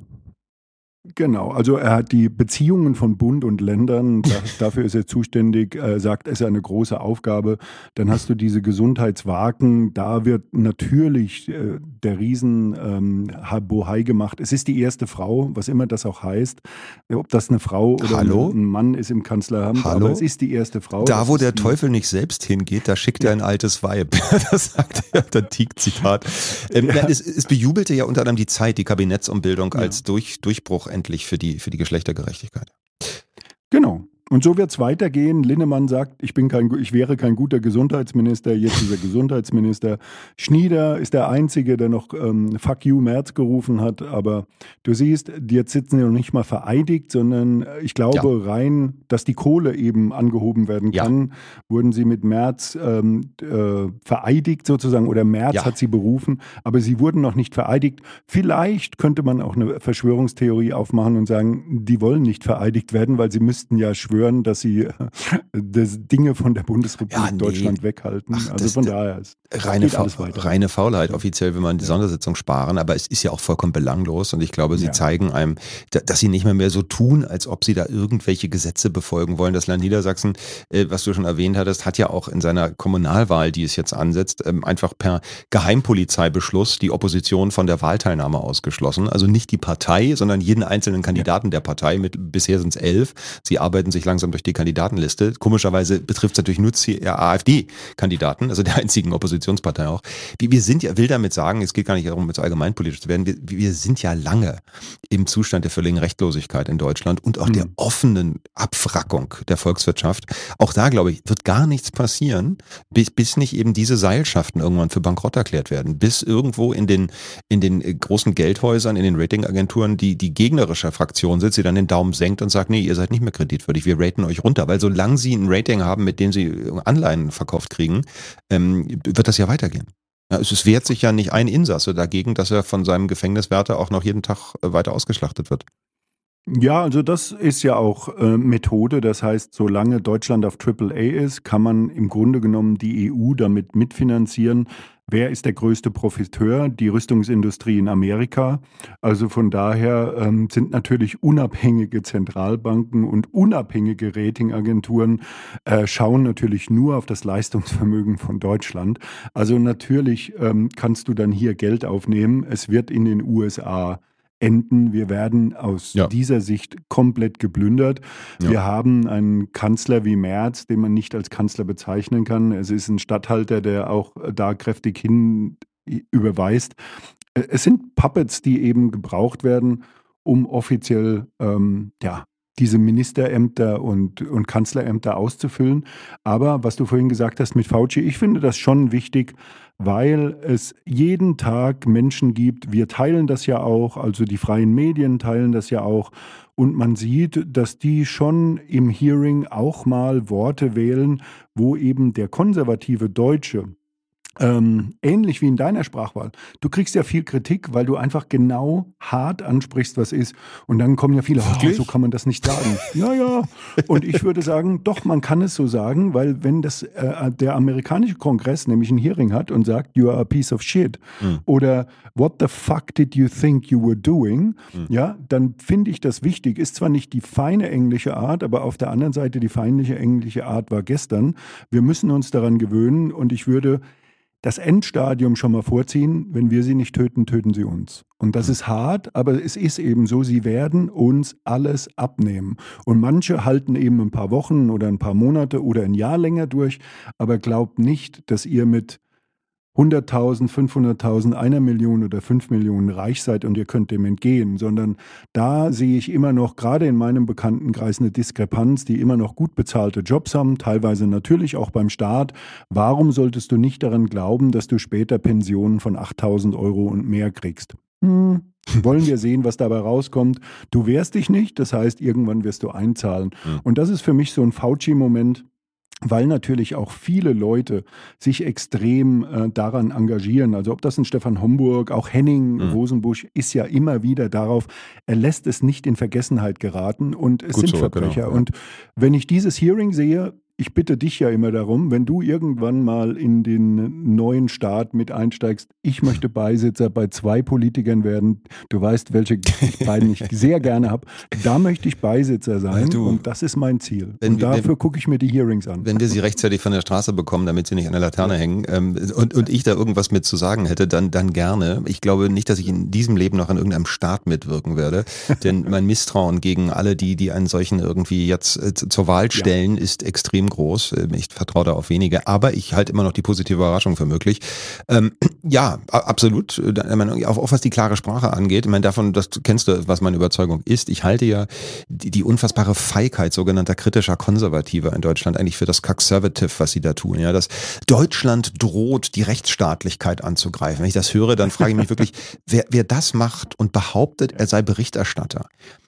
Genau, also er hat die Beziehungen von Bund und Ländern, dafür ist er zuständig, äh, sagt, es ist eine große Aufgabe. Dann hast du diese Gesundheitswagen, da wird natürlich äh, der Riesen ähm, Bohai gemacht. Es ist die erste Frau, was immer das auch heißt, ob das eine Frau oder Hallo? ein Mann ist im Kanzleramt, Hallo? aber es ist die erste Frau. Da, wo der Teufel nicht selbst hingeht, da schickt er ein altes Weib. Das sagt er, der Tieck-Zitat. Ähm, ja. es, es bejubelte ja unter anderem die Zeit, die Kabinettsumbildung ja. als Durch, Durchbruch endlich für die, für die Geschlechtergerechtigkeit. Genau. Und so wird es weitergehen. Linnemann sagt, ich, bin kein, ich wäre kein guter Gesundheitsminister, jetzt ist er Gesundheitsminister. Schnieder ist der Einzige, der noch ähm, Fuck you Merz gerufen hat. Aber du siehst, jetzt sitzen sie noch nicht mal vereidigt, sondern ich glaube ja. rein, dass die Kohle eben angehoben werden kann, ja. wurden sie mit Merz ähm, äh, vereidigt sozusagen oder Merz ja. hat sie berufen, aber sie wurden noch nicht vereidigt. Vielleicht könnte man auch eine Verschwörungstheorie aufmachen und sagen, die wollen nicht vereidigt werden, weil sie müssten ja schwören, schwören, dass sie äh, das Dinge von der Bundesrepublik Ja, nee. Deutschland weghalten. Ach, also das- von daher ist Reine, geht Fa alles weiter. reine Faulheit. Offiziell will man die Sondersitzung sparen, aber es ist ja auch vollkommen belanglos und ich glaube, sie Ja. zeigen einem, da- dass sie nicht mehr mehr so tun, als ob sie da irgendwelche Gesetze befolgen wollen. Das Land Niedersachsen, äh, was du schon erwähnt hattest, hat ja auch in seiner Kommunalwahl, die es jetzt ansetzt, ähm, einfach per Geheimpolizeibeschluss die Opposition von der Wahlteilnahme ausgeschlossen. Also nicht die Partei, sondern jeden einzelnen Kandidaten der Partei. Mit, bisher sind es elf. Sie arbeiten sich langsam durch die Kandidatenliste. Komischerweise betrifft es natürlich nur die AfD-Kandidaten, also der einzigen Oppositionspartei auch. Wir, wir sind ja, will damit sagen, es geht gar nicht darum, jetzt allgemeinpolitisch zu werden, wir, wir sind ja lange im Zustand der völligen Rechtlosigkeit in Deutschland und auch Mhm. der offenen Abwrackung der Volkswirtschaft. Auch da, glaube ich, wird gar nichts passieren, bis, bis nicht eben diese Seilschaften irgendwann für bankrott erklärt werden. Bis irgendwo in den, in den großen Geldhäusern, in den Ratingagenturen die, die gegnerische Fraktion sitzt, die dann den Daumen senkt und sagt, nee, ihr seid nicht mehr kreditwürdig, wir raten euch runter. Weil solange sie ein Rating haben, mit dem sie Anleihen verkauft kriegen, ähm, wird das ja weitergehen. Ja, es wehrt sich ja nicht ein Insasse dagegen, dass er von seinem Gefängniswärter auch noch jeden Tag äh, weiter ausgeschlachtet wird. Ja, also das ist ja auch äh, Methode. Das heißt, solange Deutschland auf Triple A ist, kann man im Grunde genommen die E U damit mitfinanzieren. Wer ist der größte Profiteur? Die Rüstungsindustrie in Amerika. Also von daher ähm, sind natürlich unabhängige Zentralbanken und unabhängige Ratingagenturen äh, schauen natürlich nur auf das Leistungsvermögen von Deutschland. Also natürlich ähm, kannst du dann hier Geld aufnehmen. Es wird in den U S A enden. Wir werden aus Ja. dieser Sicht komplett geplündert. Ja. Wir haben einen Kanzler wie Merz, den man nicht als Kanzler bezeichnen kann. Es ist ein Statthalter, der auch da kräftig hin überweist. Es sind Puppets, die eben gebraucht werden, um offiziell ähm, ja, diese Ministerämter und, und Kanzlerämter auszufüllen. Aber was du vorhin gesagt hast mit Fauci, ich finde das schon wichtig, weil es jeden Tag Menschen gibt, wir teilen das ja auch, also die freien Medien teilen das ja auch, und man sieht, dass die schon im Hearing auch mal Worte wählen, wo eben der konservative Deutsche, Ähm, ähnlich wie in deiner Sprachwahl. Du kriegst ja viel Kritik, weil du einfach genau hart ansprichst, was ist. Und dann kommen ja viele, oh, so kann man das nicht sagen. Ja, ja. Und ich würde sagen, doch, man kann es so sagen, weil wenn das äh, der amerikanische Kongress nämlich ein Hearing hat und sagt, you are a piece of shit Mhm. oder what the fuck did you think you were doing, Mhm. ja, dann finde ich das wichtig. Ist zwar nicht die feine englische Art, aber auf der anderen Seite die feindliche englische Art war gestern. Wir müssen uns daran gewöhnen und ich würde das Endstadium schon mal vorziehen, wenn wir sie nicht töten, töten sie uns. Und das ist hart, aber es ist eben so, sie werden uns alles abnehmen. Und manche halten eben ein paar Wochen oder ein paar Monate oder ein Jahr länger durch, aber glaubt nicht, dass ihr mit hunderttausend, fünfhunderttausend, einer Million oder fünf Millionen reich seid und ihr könnt dem entgehen, sondern da sehe ich immer noch, gerade in meinem Bekanntenkreis, eine Diskrepanz, die immer noch gut bezahlte Jobs haben, teilweise natürlich auch beim Staat. Warum solltest du nicht daran glauben, dass du später Pensionen von achttausend Euro und mehr kriegst? Hm. Wollen wir sehen, was dabei rauskommt. Du wehrst dich nicht, das heißt, irgendwann wirst du einzahlen. Mhm. Und das ist für mich so ein Fauci-Moment, weil natürlich auch viele Leute sich extrem äh, daran engagieren. Also ob das ein Stefan Homburg, auch Henning Mhm. Rosenbusch ist ja immer wieder darauf, er lässt es nicht in Vergessenheit geraten und es Gut sind so, Verbrecher. genau, ja. Und wenn ich dieses Hearing sehe, ich bitte dich ja immer darum, wenn du irgendwann mal in den neuen Staat mit einsteigst, ich möchte Beisitzer bei zwei Politikern werden, du weißt, welche beiden ich sehr gerne habe, da möchte ich Beisitzer sein Du, und das ist mein Ziel. wenn Und wir- dafür wenn- gucke ich mir die Hearings an. Wenn wir sie rechtzeitig von der Straße bekommen, damit sie nicht an der Laterne hängen ähm, und, und ich da irgendwas mit zu sagen hätte, dann, dann gerne. Ich glaube nicht, dass ich in diesem Leben noch an irgendeinem Staat mitwirken werde, denn mein Misstrauen gegen alle, die, die einen solchen irgendwie jetzt äh, zur Wahl stellen, ist extrem groß. Ähm, Ich vertraue da auf wenige, aber ich halte immer noch die positive Überraschung für möglich. Ähm, ja, a- absolut. Ich meine, Auch, auch was die klare Sprache angeht, ich meine, davon, das kennst du, was meine Überzeugung ist. Ich halte ja die, die unfassbare Feigheit sogenannter kritischer Konservativer in Deutschland eigentlich für das Conservative, was sie da tun. Ja, dass Deutschland droht, die Rechtsstaatlichkeit anzugreifen. Wenn ich das höre, dann frage ich mich wirklich, wer, wer das macht und behauptet, er sei Berichterstatter.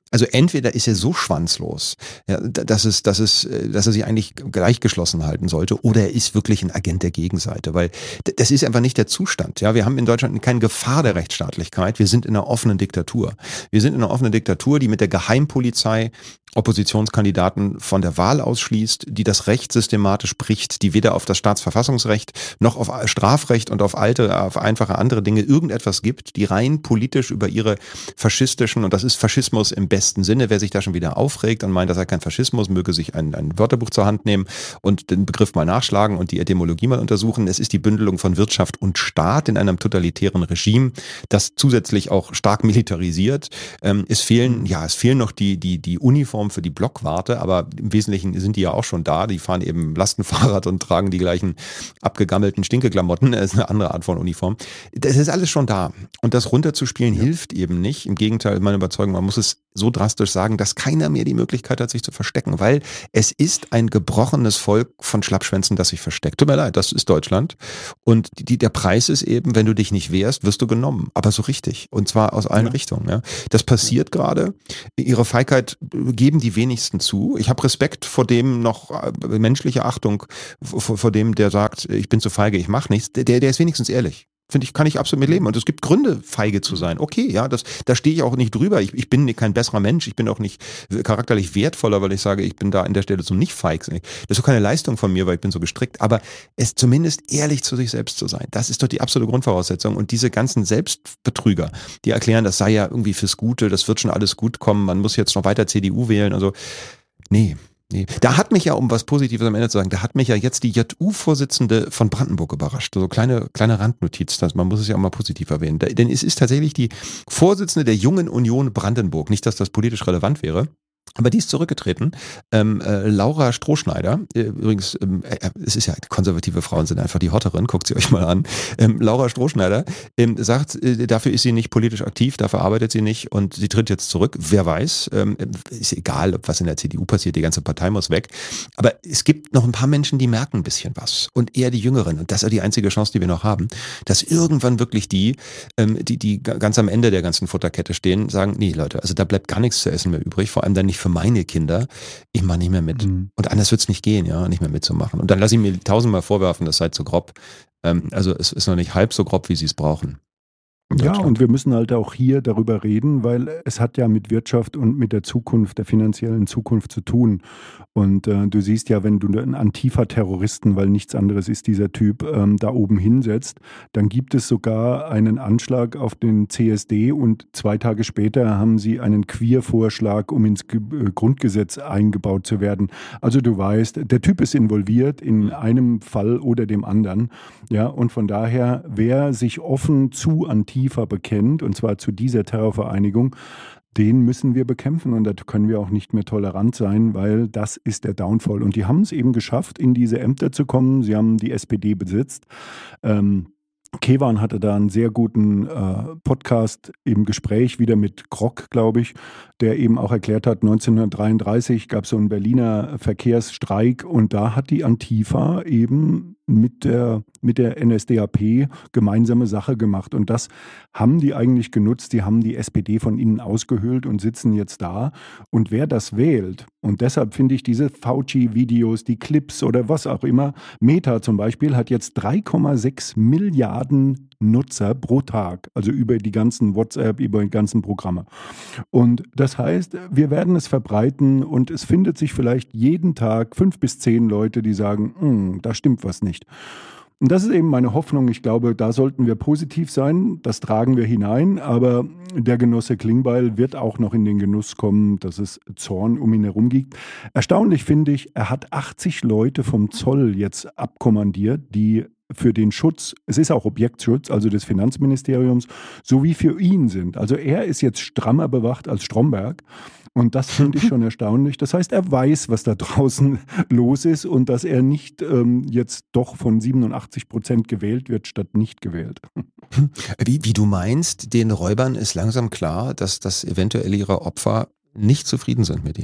Also entweder ist er so schwanzlos, ja, dass es, dass es, dass er sich eigentlich gleichgeschlossen halten sollte, oder er ist wirklich ein Agent der Gegenseite, weil das ist einfach nicht der Zustand. Ja, wir haben in Deutschland keine Gefahr der Rechtsstaatlichkeit. Wir sind in einer offenen Diktatur. Wir sind in einer offenen Diktatur, die mit der Geheimpolizei Oppositionskandidaten von der Wahl ausschließt, die das Recht systematisch bricht, die weder auf das Staatsverfassungsrecht noch auf Strafrecht und auf alte, auf einfache andere Dinge irgendetwas gibt, die rein politisch über ihre faschistischen, und das ist Faschismus im besten Sinne, wer sich da schon wieder aufregt und meint, das sei kein Faschismus, möge sich ein, ein Wörterbuch zur Hand nehmen und den Begriff mal nachschlagen und die Etymologie mal untersuchen. Es ist die Bündelung von Wirtschaft und Staat in einem totalitären Regime, das zusätzlich auch stark militarisiert. Ähm, es fehlen, ja, es fehlen noch die, die, die Uniform für die Blockwarte, aber im Wesentlichen sind die ja auch schon da. Die fahren eben Lastenfahrrad und tragen die gleichen abgegammelten Stinkeklamotten. Das ist eine andere Art von Uniform. Das ist alles schon da. Und das runterzuspielen ja. hilft eben nicht. Im Gegenteil, meine Überzeugung, man muss es so drastisch sagen, dass keiner mehr die Möglichkeit hat, sich zu verstecken, weil es ist ein gebrochenes Volk von Schlappschwänzen, das sich versteckt. Tut mir leid, das ist Deutschland. Und die, der Preis ist eben, wenn du dich nicht wehrst, wirst du genommen. Aber so richtig. Und zwar aus allen ja. Richtungen. Ja. Das passiert ja. gerade. Ihre Feigheit geben die wenigsten zu. Ich habe Respekt vor dem noch, äh, menschliche Achtung vor, vor dem, der sagt, ich bin zu feige, ich mache nichts. Der, der ist wenigstens ehrlich. Finde ich, kann ich absolut mit leben. Und es gibt Gründe, feige zu sein. Okay, ja, das, da stehe ich auch nicht drüber. Ich, ich bin kein besserer Mensch. Ich bin auch nicht charakterlich wertvoller, weil ich sage, ich bin da an der Stelle zum nicht feig. Das ist doch keine Leistung von mir, weil ich bin so gestrickt. Aber es zumindest ehrlich zu sich selbst zu sein, das ist doch die absolute Grundvoraussetzung. Und diese ganzen Selbstbetrüger, die erklären, das sei ja irgendwie fürs Gute, das wird schon alles gut kommen, man muss jetzt noch weiter C D U wählen. Also, nee. Nee. Da hat mich ja, um was Positives am Ende zu sagen, da hat mich ja jetzt die J U-Vorsitzende von Brandenburg überrascht. So kleine, kleine Randnotiz, das, man muss es ja auch mal positiv erwähnen. Denn es ist tatsächlich die Vorsitzende der Jungen Union Brandenburg. Nicht, dass das politisch relevant wäre. Aber die ist zurückgetreten. Ähm, äh, Laura Strohschneider, äh, übrigens, ähm, äh, es ist ja, konservative Frauen sind einfach die Hotteren, guckt sie euch mal an. Ähm, Laura Strohschneider ähm, sagt, äh, dafür ist sie nicht politisch aktiv, dafür arbeitet sie nicht und sie tritt jetzt zurück. Wer weiß, ähm, ist egal, ob was in der C D U passiert, die ganze Partei muss weg. Aber es gibt noch ein paar Menschen, die merken ein bisschen was. Und eher die Jüngeren. Und das ist ja die einzige Chance, die wir noch haben, dass irgendwann wirklich die, ähm, die, die ganz am Ende der ganzen Futterkette stehen, sagen, nee Leute, also da bleibt gar nichts zu essen mehr übrig, vor allem dann nicht für meine Kinder, ich mache nicht mehr mit. Mhm. Und anders wird es nicht gehen, ja, nicht mehr mitzumachen. Und dann lasse ich mir tausendmal vorwerfen, das sei zu grob. Ähm, also es ist noch nicht halb so grob, wie sie es brauchen. Ja, und wir müssen halt auch hier darüber reden, weil es hat ja mit Wirtschaft und mit der Zukunft, der finanziellen Zukunft zu tun. Und äh, du siehst ja, wenn du einen Antifa-Terroristen, weil nichts anderes ist dieser Typ, ähm, da oben hinsetzt, dann gibt es sogar einen Anschlag auf den C S D und zwei Tage später haben sie einen Queer-Vorschlag, um ins Ge- Grundgesetz eingebaut zu werden. Also du weißt, der Typ ist involviert in einem Fall oder dem anderen. Ja, und von daher, wer sich offen zu Antifa bekennt, und zwar zu dieser Terrorvereinigung, den müssen wir bekämpfen und da können wir auch nicht mehr tolerant sein, weil das ist der Downfall. Und die haben es eben geschafft, in diese Ämter zu kommen. Sie haben die S P D besitzt. Ähm, Kevan hatte da einen sehr guten äh, Podcast im Gespräch, wieder mit Grock, glaube ich, der eben auch erklärt hat, neunzehnhundertdreiunddreißig gab es so einen Berliner Verkehrsstreik und da hat die Antifa eben mit der, mit der N S D A P gemeinsame Sache gemacht. Und das haben die eigentlich genutzt. Die haben die S P D von innen ausgehöhlt und sitzen jetzt da. Und wer das wählt, und deshalb finde ich diese Fauci-Videos, die Clips oder was auch immer, Meta zum Beispiel hat jetzt drei Komma sechs Milliarden Nutzer pro Tag, also über die ganzen WhatsApp, über die ganzen Programme. Und das heißt, wir werden es verbreiten und es findet sich vielleicht jeden Tag fünf bis zehn Leute, die sagen, da stimmt was nicht. Und das ist eben meine Hoffnung. Ich glaube, da sollten wir positiv sein. Das tragen wir hinein. Aber der Genosse Klingbeil wird auch noch in den Genuss kommen, dass es Zorn um ihn herum gibt. Erstaunlich finde ich, er hat achtzig Leute vom Zoll jetzt abkommandiert, die für den Schutz, es ist auch Objektschutz, also des Finanzministeriums, sowie für ihn sind. Also er ist jetzt strammer bewacht als Stromberg. Und das finde ich schon erstaunlich. Das heißt, er weiß, was da draußen los ist und dass er nicht ähm, jetzt doch von siebenundachtzig Prozent gewählt wird, statt nicht gewählt. Wie, wie du meinst, den Räubern ist langsam klar, dass, dass eventuell ihre Opfer nicht zufrieden sind mit ihnen.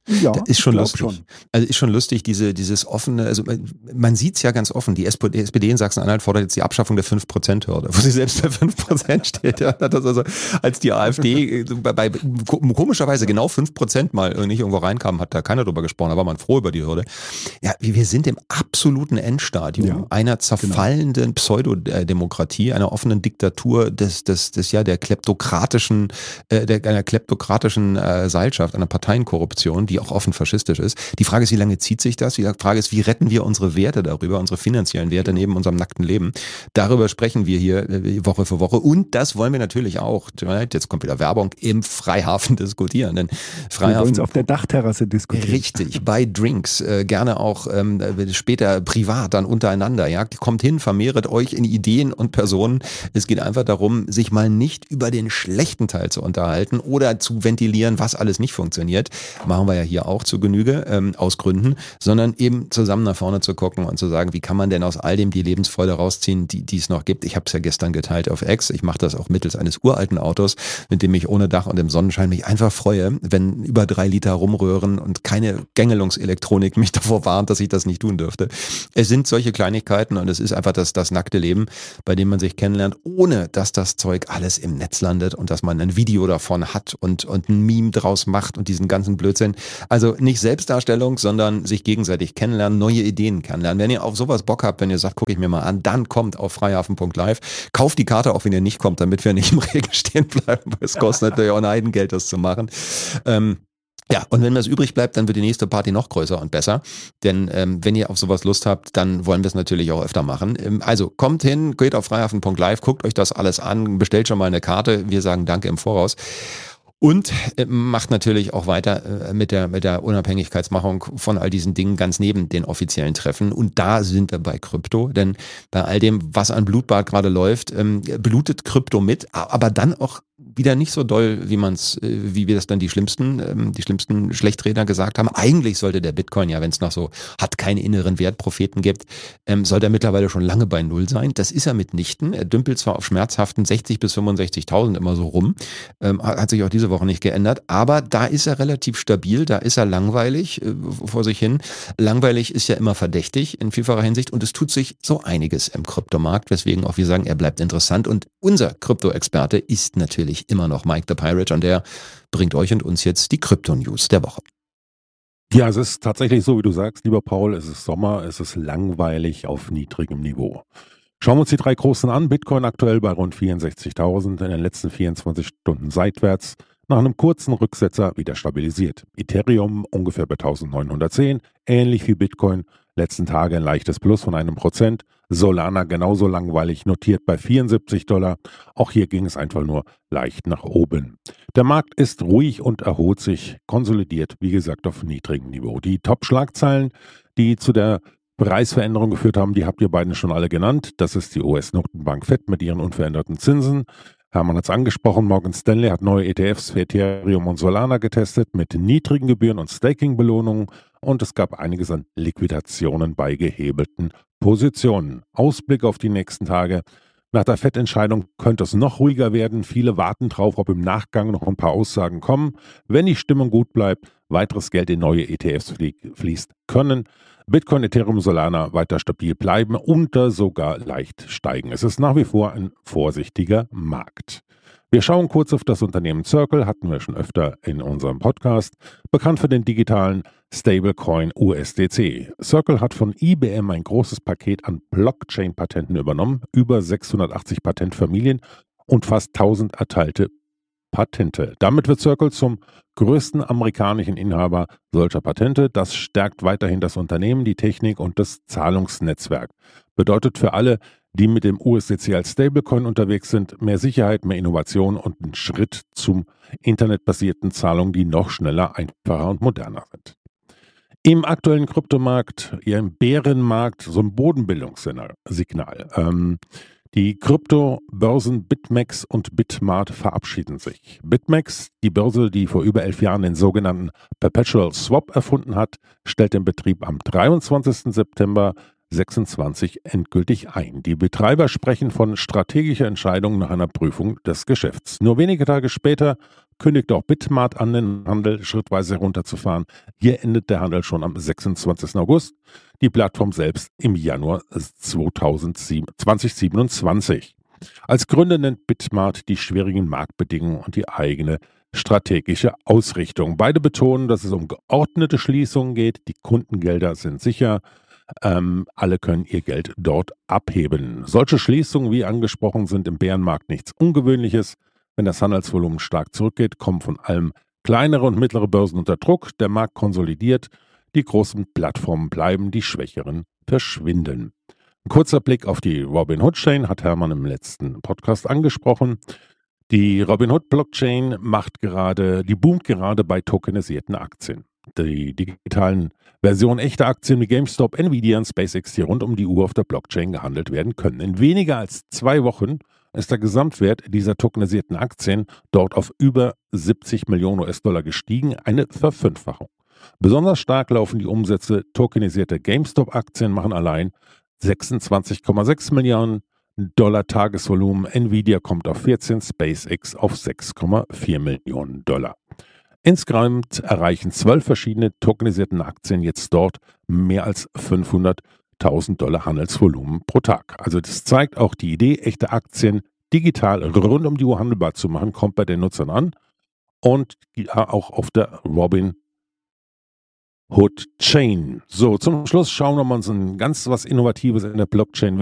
Ja, das ist schon ich lustig. schon. Also ist schon lustig, diese, dieses offene, also man sieht es ja ganz offen, die S P D in Sachsen-Anhalt fordert jetzt die Abschaffung der fünf Prozent Hürde, wo sie selbst bei fünf Prozent steht. Ja, das also, als die AfD bei, bei komischerweise genau fünf Prozent mal nicht irgendwo reinkam, hat da keiner drüber gesprochen, da war man froh über die Hürde. Ja, wir sind im absoluten Endstadium ja, einer zerfallenden genau. Pseudodemokratie, einer offenen Diktatur des, des, des ja der kleptokratischen, äh, der, einer kleptokratischen äh, Seilschaft, einer Parteienkorruption, die auch offen faschistisch ist. Die Frage ist, wie lange zieht sich das? Die Frage ist, wie retten wir unsere Werte darüber, unsere finanziellen Werte neben unserem nackten Leben? Darüber sprechen wir hier Woche für Woche und das wollen wir natürlich auch, jetzt kommt wieder Werbung, im Freihafen diskutieren. Denn Freihafen, wir wollen es auf der Dachterrasse diskutieren. Richtig, bei Drinks, äh, gerne auch ähm, später privat dann untereinander. Ja, kommt hin, vermehret euch in Ideen und Personen. Es geht einfach darum, sich mal nicht über den schlechten Teil zu unterhalten oder zu ventilieren, was alles nicht funktioniert. Machen wir ja hier auch zu Genüge, ähm, aus Gründen, sondern eben zusammen nach vorne zu gucken und zu sagen, wie kann man denn aus all dem die Lebensfreude rausziehen, die, die es noch gibt. Ich habe es ja gestern geteilt auf X. Ich mache das auch mittels eines uralten Autos, mit dem ich ohne Dach und im Sonnenschein mich einfach freue, wenn über drei Liter rumrühren und keine Gängelungselektronik mich davor warnt, dass ich das nicht tun dürfte. Es sind solche Kleinigkeiten und es ist einfach das, das nackte Leben, bei dem man sich kennenlernt, ohne dass das Zeug alles im Netz landet und dass man ein Video davon hat und, und ein Meme draus macht und diesen ganzen Blödsinn. Also nicht Selbstdarstellung, sondern sich gegenseitig kennenlernen, neue Ideen kennenlernen. Wenn ihr auf sowas Bock habt, wenn ihr sagt, gucke ich mir mal an, dann kommt auf freihafen punkt live. Kauft die Karte auch, wenn ihr nicht kommt, damit wir nicht im Regen stehen bleiben, weil es kostet natürlich auch ein Heidengeld, das zu machen. Ähm, Ja, und wenn das übrig bleibt, dann wird die nächste Party noch größer und besser. Denn ähm, wenn ihr auf sowas Lust habt, dann wollen wir es natürlich auch öfter machen. Ähm, also kommt hin, geht auf freihafen punkt live, guckt euch das alles an, bestellt schon mal eine Karte. Wir sagen Danke im Voraus. Und äh, macht natürlich auch weiter äh, mit der mit der Unabhängigkeitsmachung von all diesen Dingen ganz neben den offiziellen Treffen. Und da sind wir bei Krypto, denn bei all dem, was an Blutbad gerade läuft, ähm, blutet Krypto mit, aber dann auch wieder nicht so doll, wie man's, wie wir das dann die schlimmsten, ähm, die schlimmsten Schlechtredner gesagt haben. Eigentlich sollte der Bitcoin ja, wenn es noch so hat keinen inneren Wertpropheten gibt, ähm, sollte er mittlerweile schon lange bei Null sein. Das ist er mitnichten. Er dümpelt zwar auf schmerzhaften sechzig bis fünfundsechzigtausend immer so rum, ähm, hat sich auch diese Woche nicht geändert, aber da ist er relativ stabil, da ist er langweilig äh, vor sich hin. Langweilig ist ja immer verdächtig in vielfacher Hinsicht und es tut sich so einiges im Kryptomarkt, weswegen auch wir sagen, er bleibt interessant und unser Krypto-Experte ist natürlich immer noch Mike the Pirate und der bringt euch und uns jetzt die Krypto-News der Woche. Ja, es ist tatsächlich so, wie du sagst, lieber Paul, es ist Sommer, es ist langweilig auf niedrigem Niveau. Schauen wir uns die drei großen an. Bitcoin aktuell bei rund vierundsechzigtausend, in den letzten vierundzwanzig Stunden seitwärts, nach einem kurzen Rücksetzer wieder stabilisiert. Ethereum ungefähr bei eintausendneunhundertzehn, ähnlich wie Bitcoin, letzten Tage ein leichtes Plus von einem Prozent. Solana genauso langweilig, notiert bei vierundsiebzig Dollar. Auch hier ging es einfach nur leicht nach oben. Der Markt ist ruhig und erholt sich, konsolidiert, wie gesagt, auf niedrigem Niveau. Die Top-Schlagzeilen, die zu der Preisveränderung geführt haben, die habt ihr beiden schon alle genannt. Das ist die U S-Notenbank Fed mit ihren unveränderten Zinsen. Hermann hat es angesprochen, Morgan Stanley hat neue E T Fs für Ethereum und Solana getestet mit niedrigen Gebühren und Staking-Belohnungen und es gab einiges an Liquidationen bei gehebelten Positionen. Ausblick auf die nächsten Tage. Nach der Fed-Entscheidung könnte es noch ruhiger werden. Viele warten drauf, ob im Nachgang noch ein paar Aussagen kommen. Wenn die Stimmung gut bleibt, weiteres Geld in neue E T Fs fließt, können Bitcoin, Ethereum, Solana weiter stabil bleiben und sogar leicht steigen. Es ist nach wie vor ein vorsichtiger Markt. Wir schauen kurz auf das Unternehmen Circle, hatten wir schon öfter in unserem Podcast, bekannt für den digitalen Stablecoin U S D C. Circle hat von I B M ein großes Paket an Blockchain-Patenten übernommen, über sechshundertachtzig Patentfamilien und fast tausend erteilte Patente. Damit wird Circle zum größten amerikanischen Inhaber solcher Patente. Das stärkt weiterhin das Unternehmen, die Technik und das Zahlungsnetzwerk. Bedeutet für alle, die mit dem U S D C als Stablecoin unterwegs sind, mehr Sicherheit, mehr Innovation und einen Schritt zum internetbasierten Zahlungen, die noch schneller, einfacher und moderner sind. Im aktuellen Kryptomarkt, ja im Bärenmarkt, so ein Bodenbildungssignal. Ähm, Die Kryptobörsen BitMEX und Bitmart verabschieden sich. BitMEX, die Börse, die vor über elf Jahren den sogenannten Perpetual Swap erfunden hat, stellt den Betrieb am dreiundzwanzigsten September sechsundzwanzig endgültig ein. Die Betreiber sprechen von strategischer Entscheidung nach einer Prüfung des Geschäfts. Nur wenige Tage später kündigt auch Bitmart an, den Handel schrittweise herunterzufahren. Hier endet der Handel schon am sechsundzwanzigsten August. Die Plattform selbst im Januar zweitausendsiebenundzwanzig. Als Gründe nennt Bitmart die schwierigen Marktbedingungen und die eigene strategische Ausrichtung. Beide betonen, dass es um geordnete Schließungen geht. Die Kundengelder sind sicher. Ähm, alle können ihr Geld dort abheben. Solche Schließungen, wie angesprochen, sind im Bärenmarkt nichts Ungewöhnliches. Wenn das Handelsvolumen stark zurückgeht, kommen von allem kleinere und mittlere Börsen unter Druck. Der Markt konsolidiert. Die großen Plattformen bleiben, die schwächeren verschwinden. Ein kurzer Blick auf die Robinhood-Chain hat Hermann im letzten Podcast angesprochen. Die Robinhood-Blockchain macht gerade, die boomt gerade bei tokenisierten Aktien. Die digitalen Versionen echter Aktien wie GameStop, Nvidia und SpaceX, die rund um die Uhr auf der Blockchain gehandelt werden können. In weniger als zwei Wochen ist der Gesamtwert dieser tokenisierten Aktien dort auf über siebzig Millionen U S-Dollar gestiegen, eine Verfünffachung. Besonders stark laufen die Umsätze. Tokenisierte GameStop-Aktien machen allein sechsundzwanzig Komma sechs Milliarden Dollar Tagesvolumen. Nvidia kommt auf vierzehn, SpaceX auf sechs Komma vier Millionen Dollar. Insgesamt erreichen zwölf verschiedene tokenisierten Aktien jetzt dort mehr als fünfhunderttausend Dollar Handelsvolumen pro Tag. Also das zeigt auch die Idee, echte Aktien digital rund um die Uhr handelbar zu machen, kommt bei den Nutzern an und auch auf der Robinhood Chain. So, zum Schluss schauen wir uns ein ganz was Innovatives in der Blockchain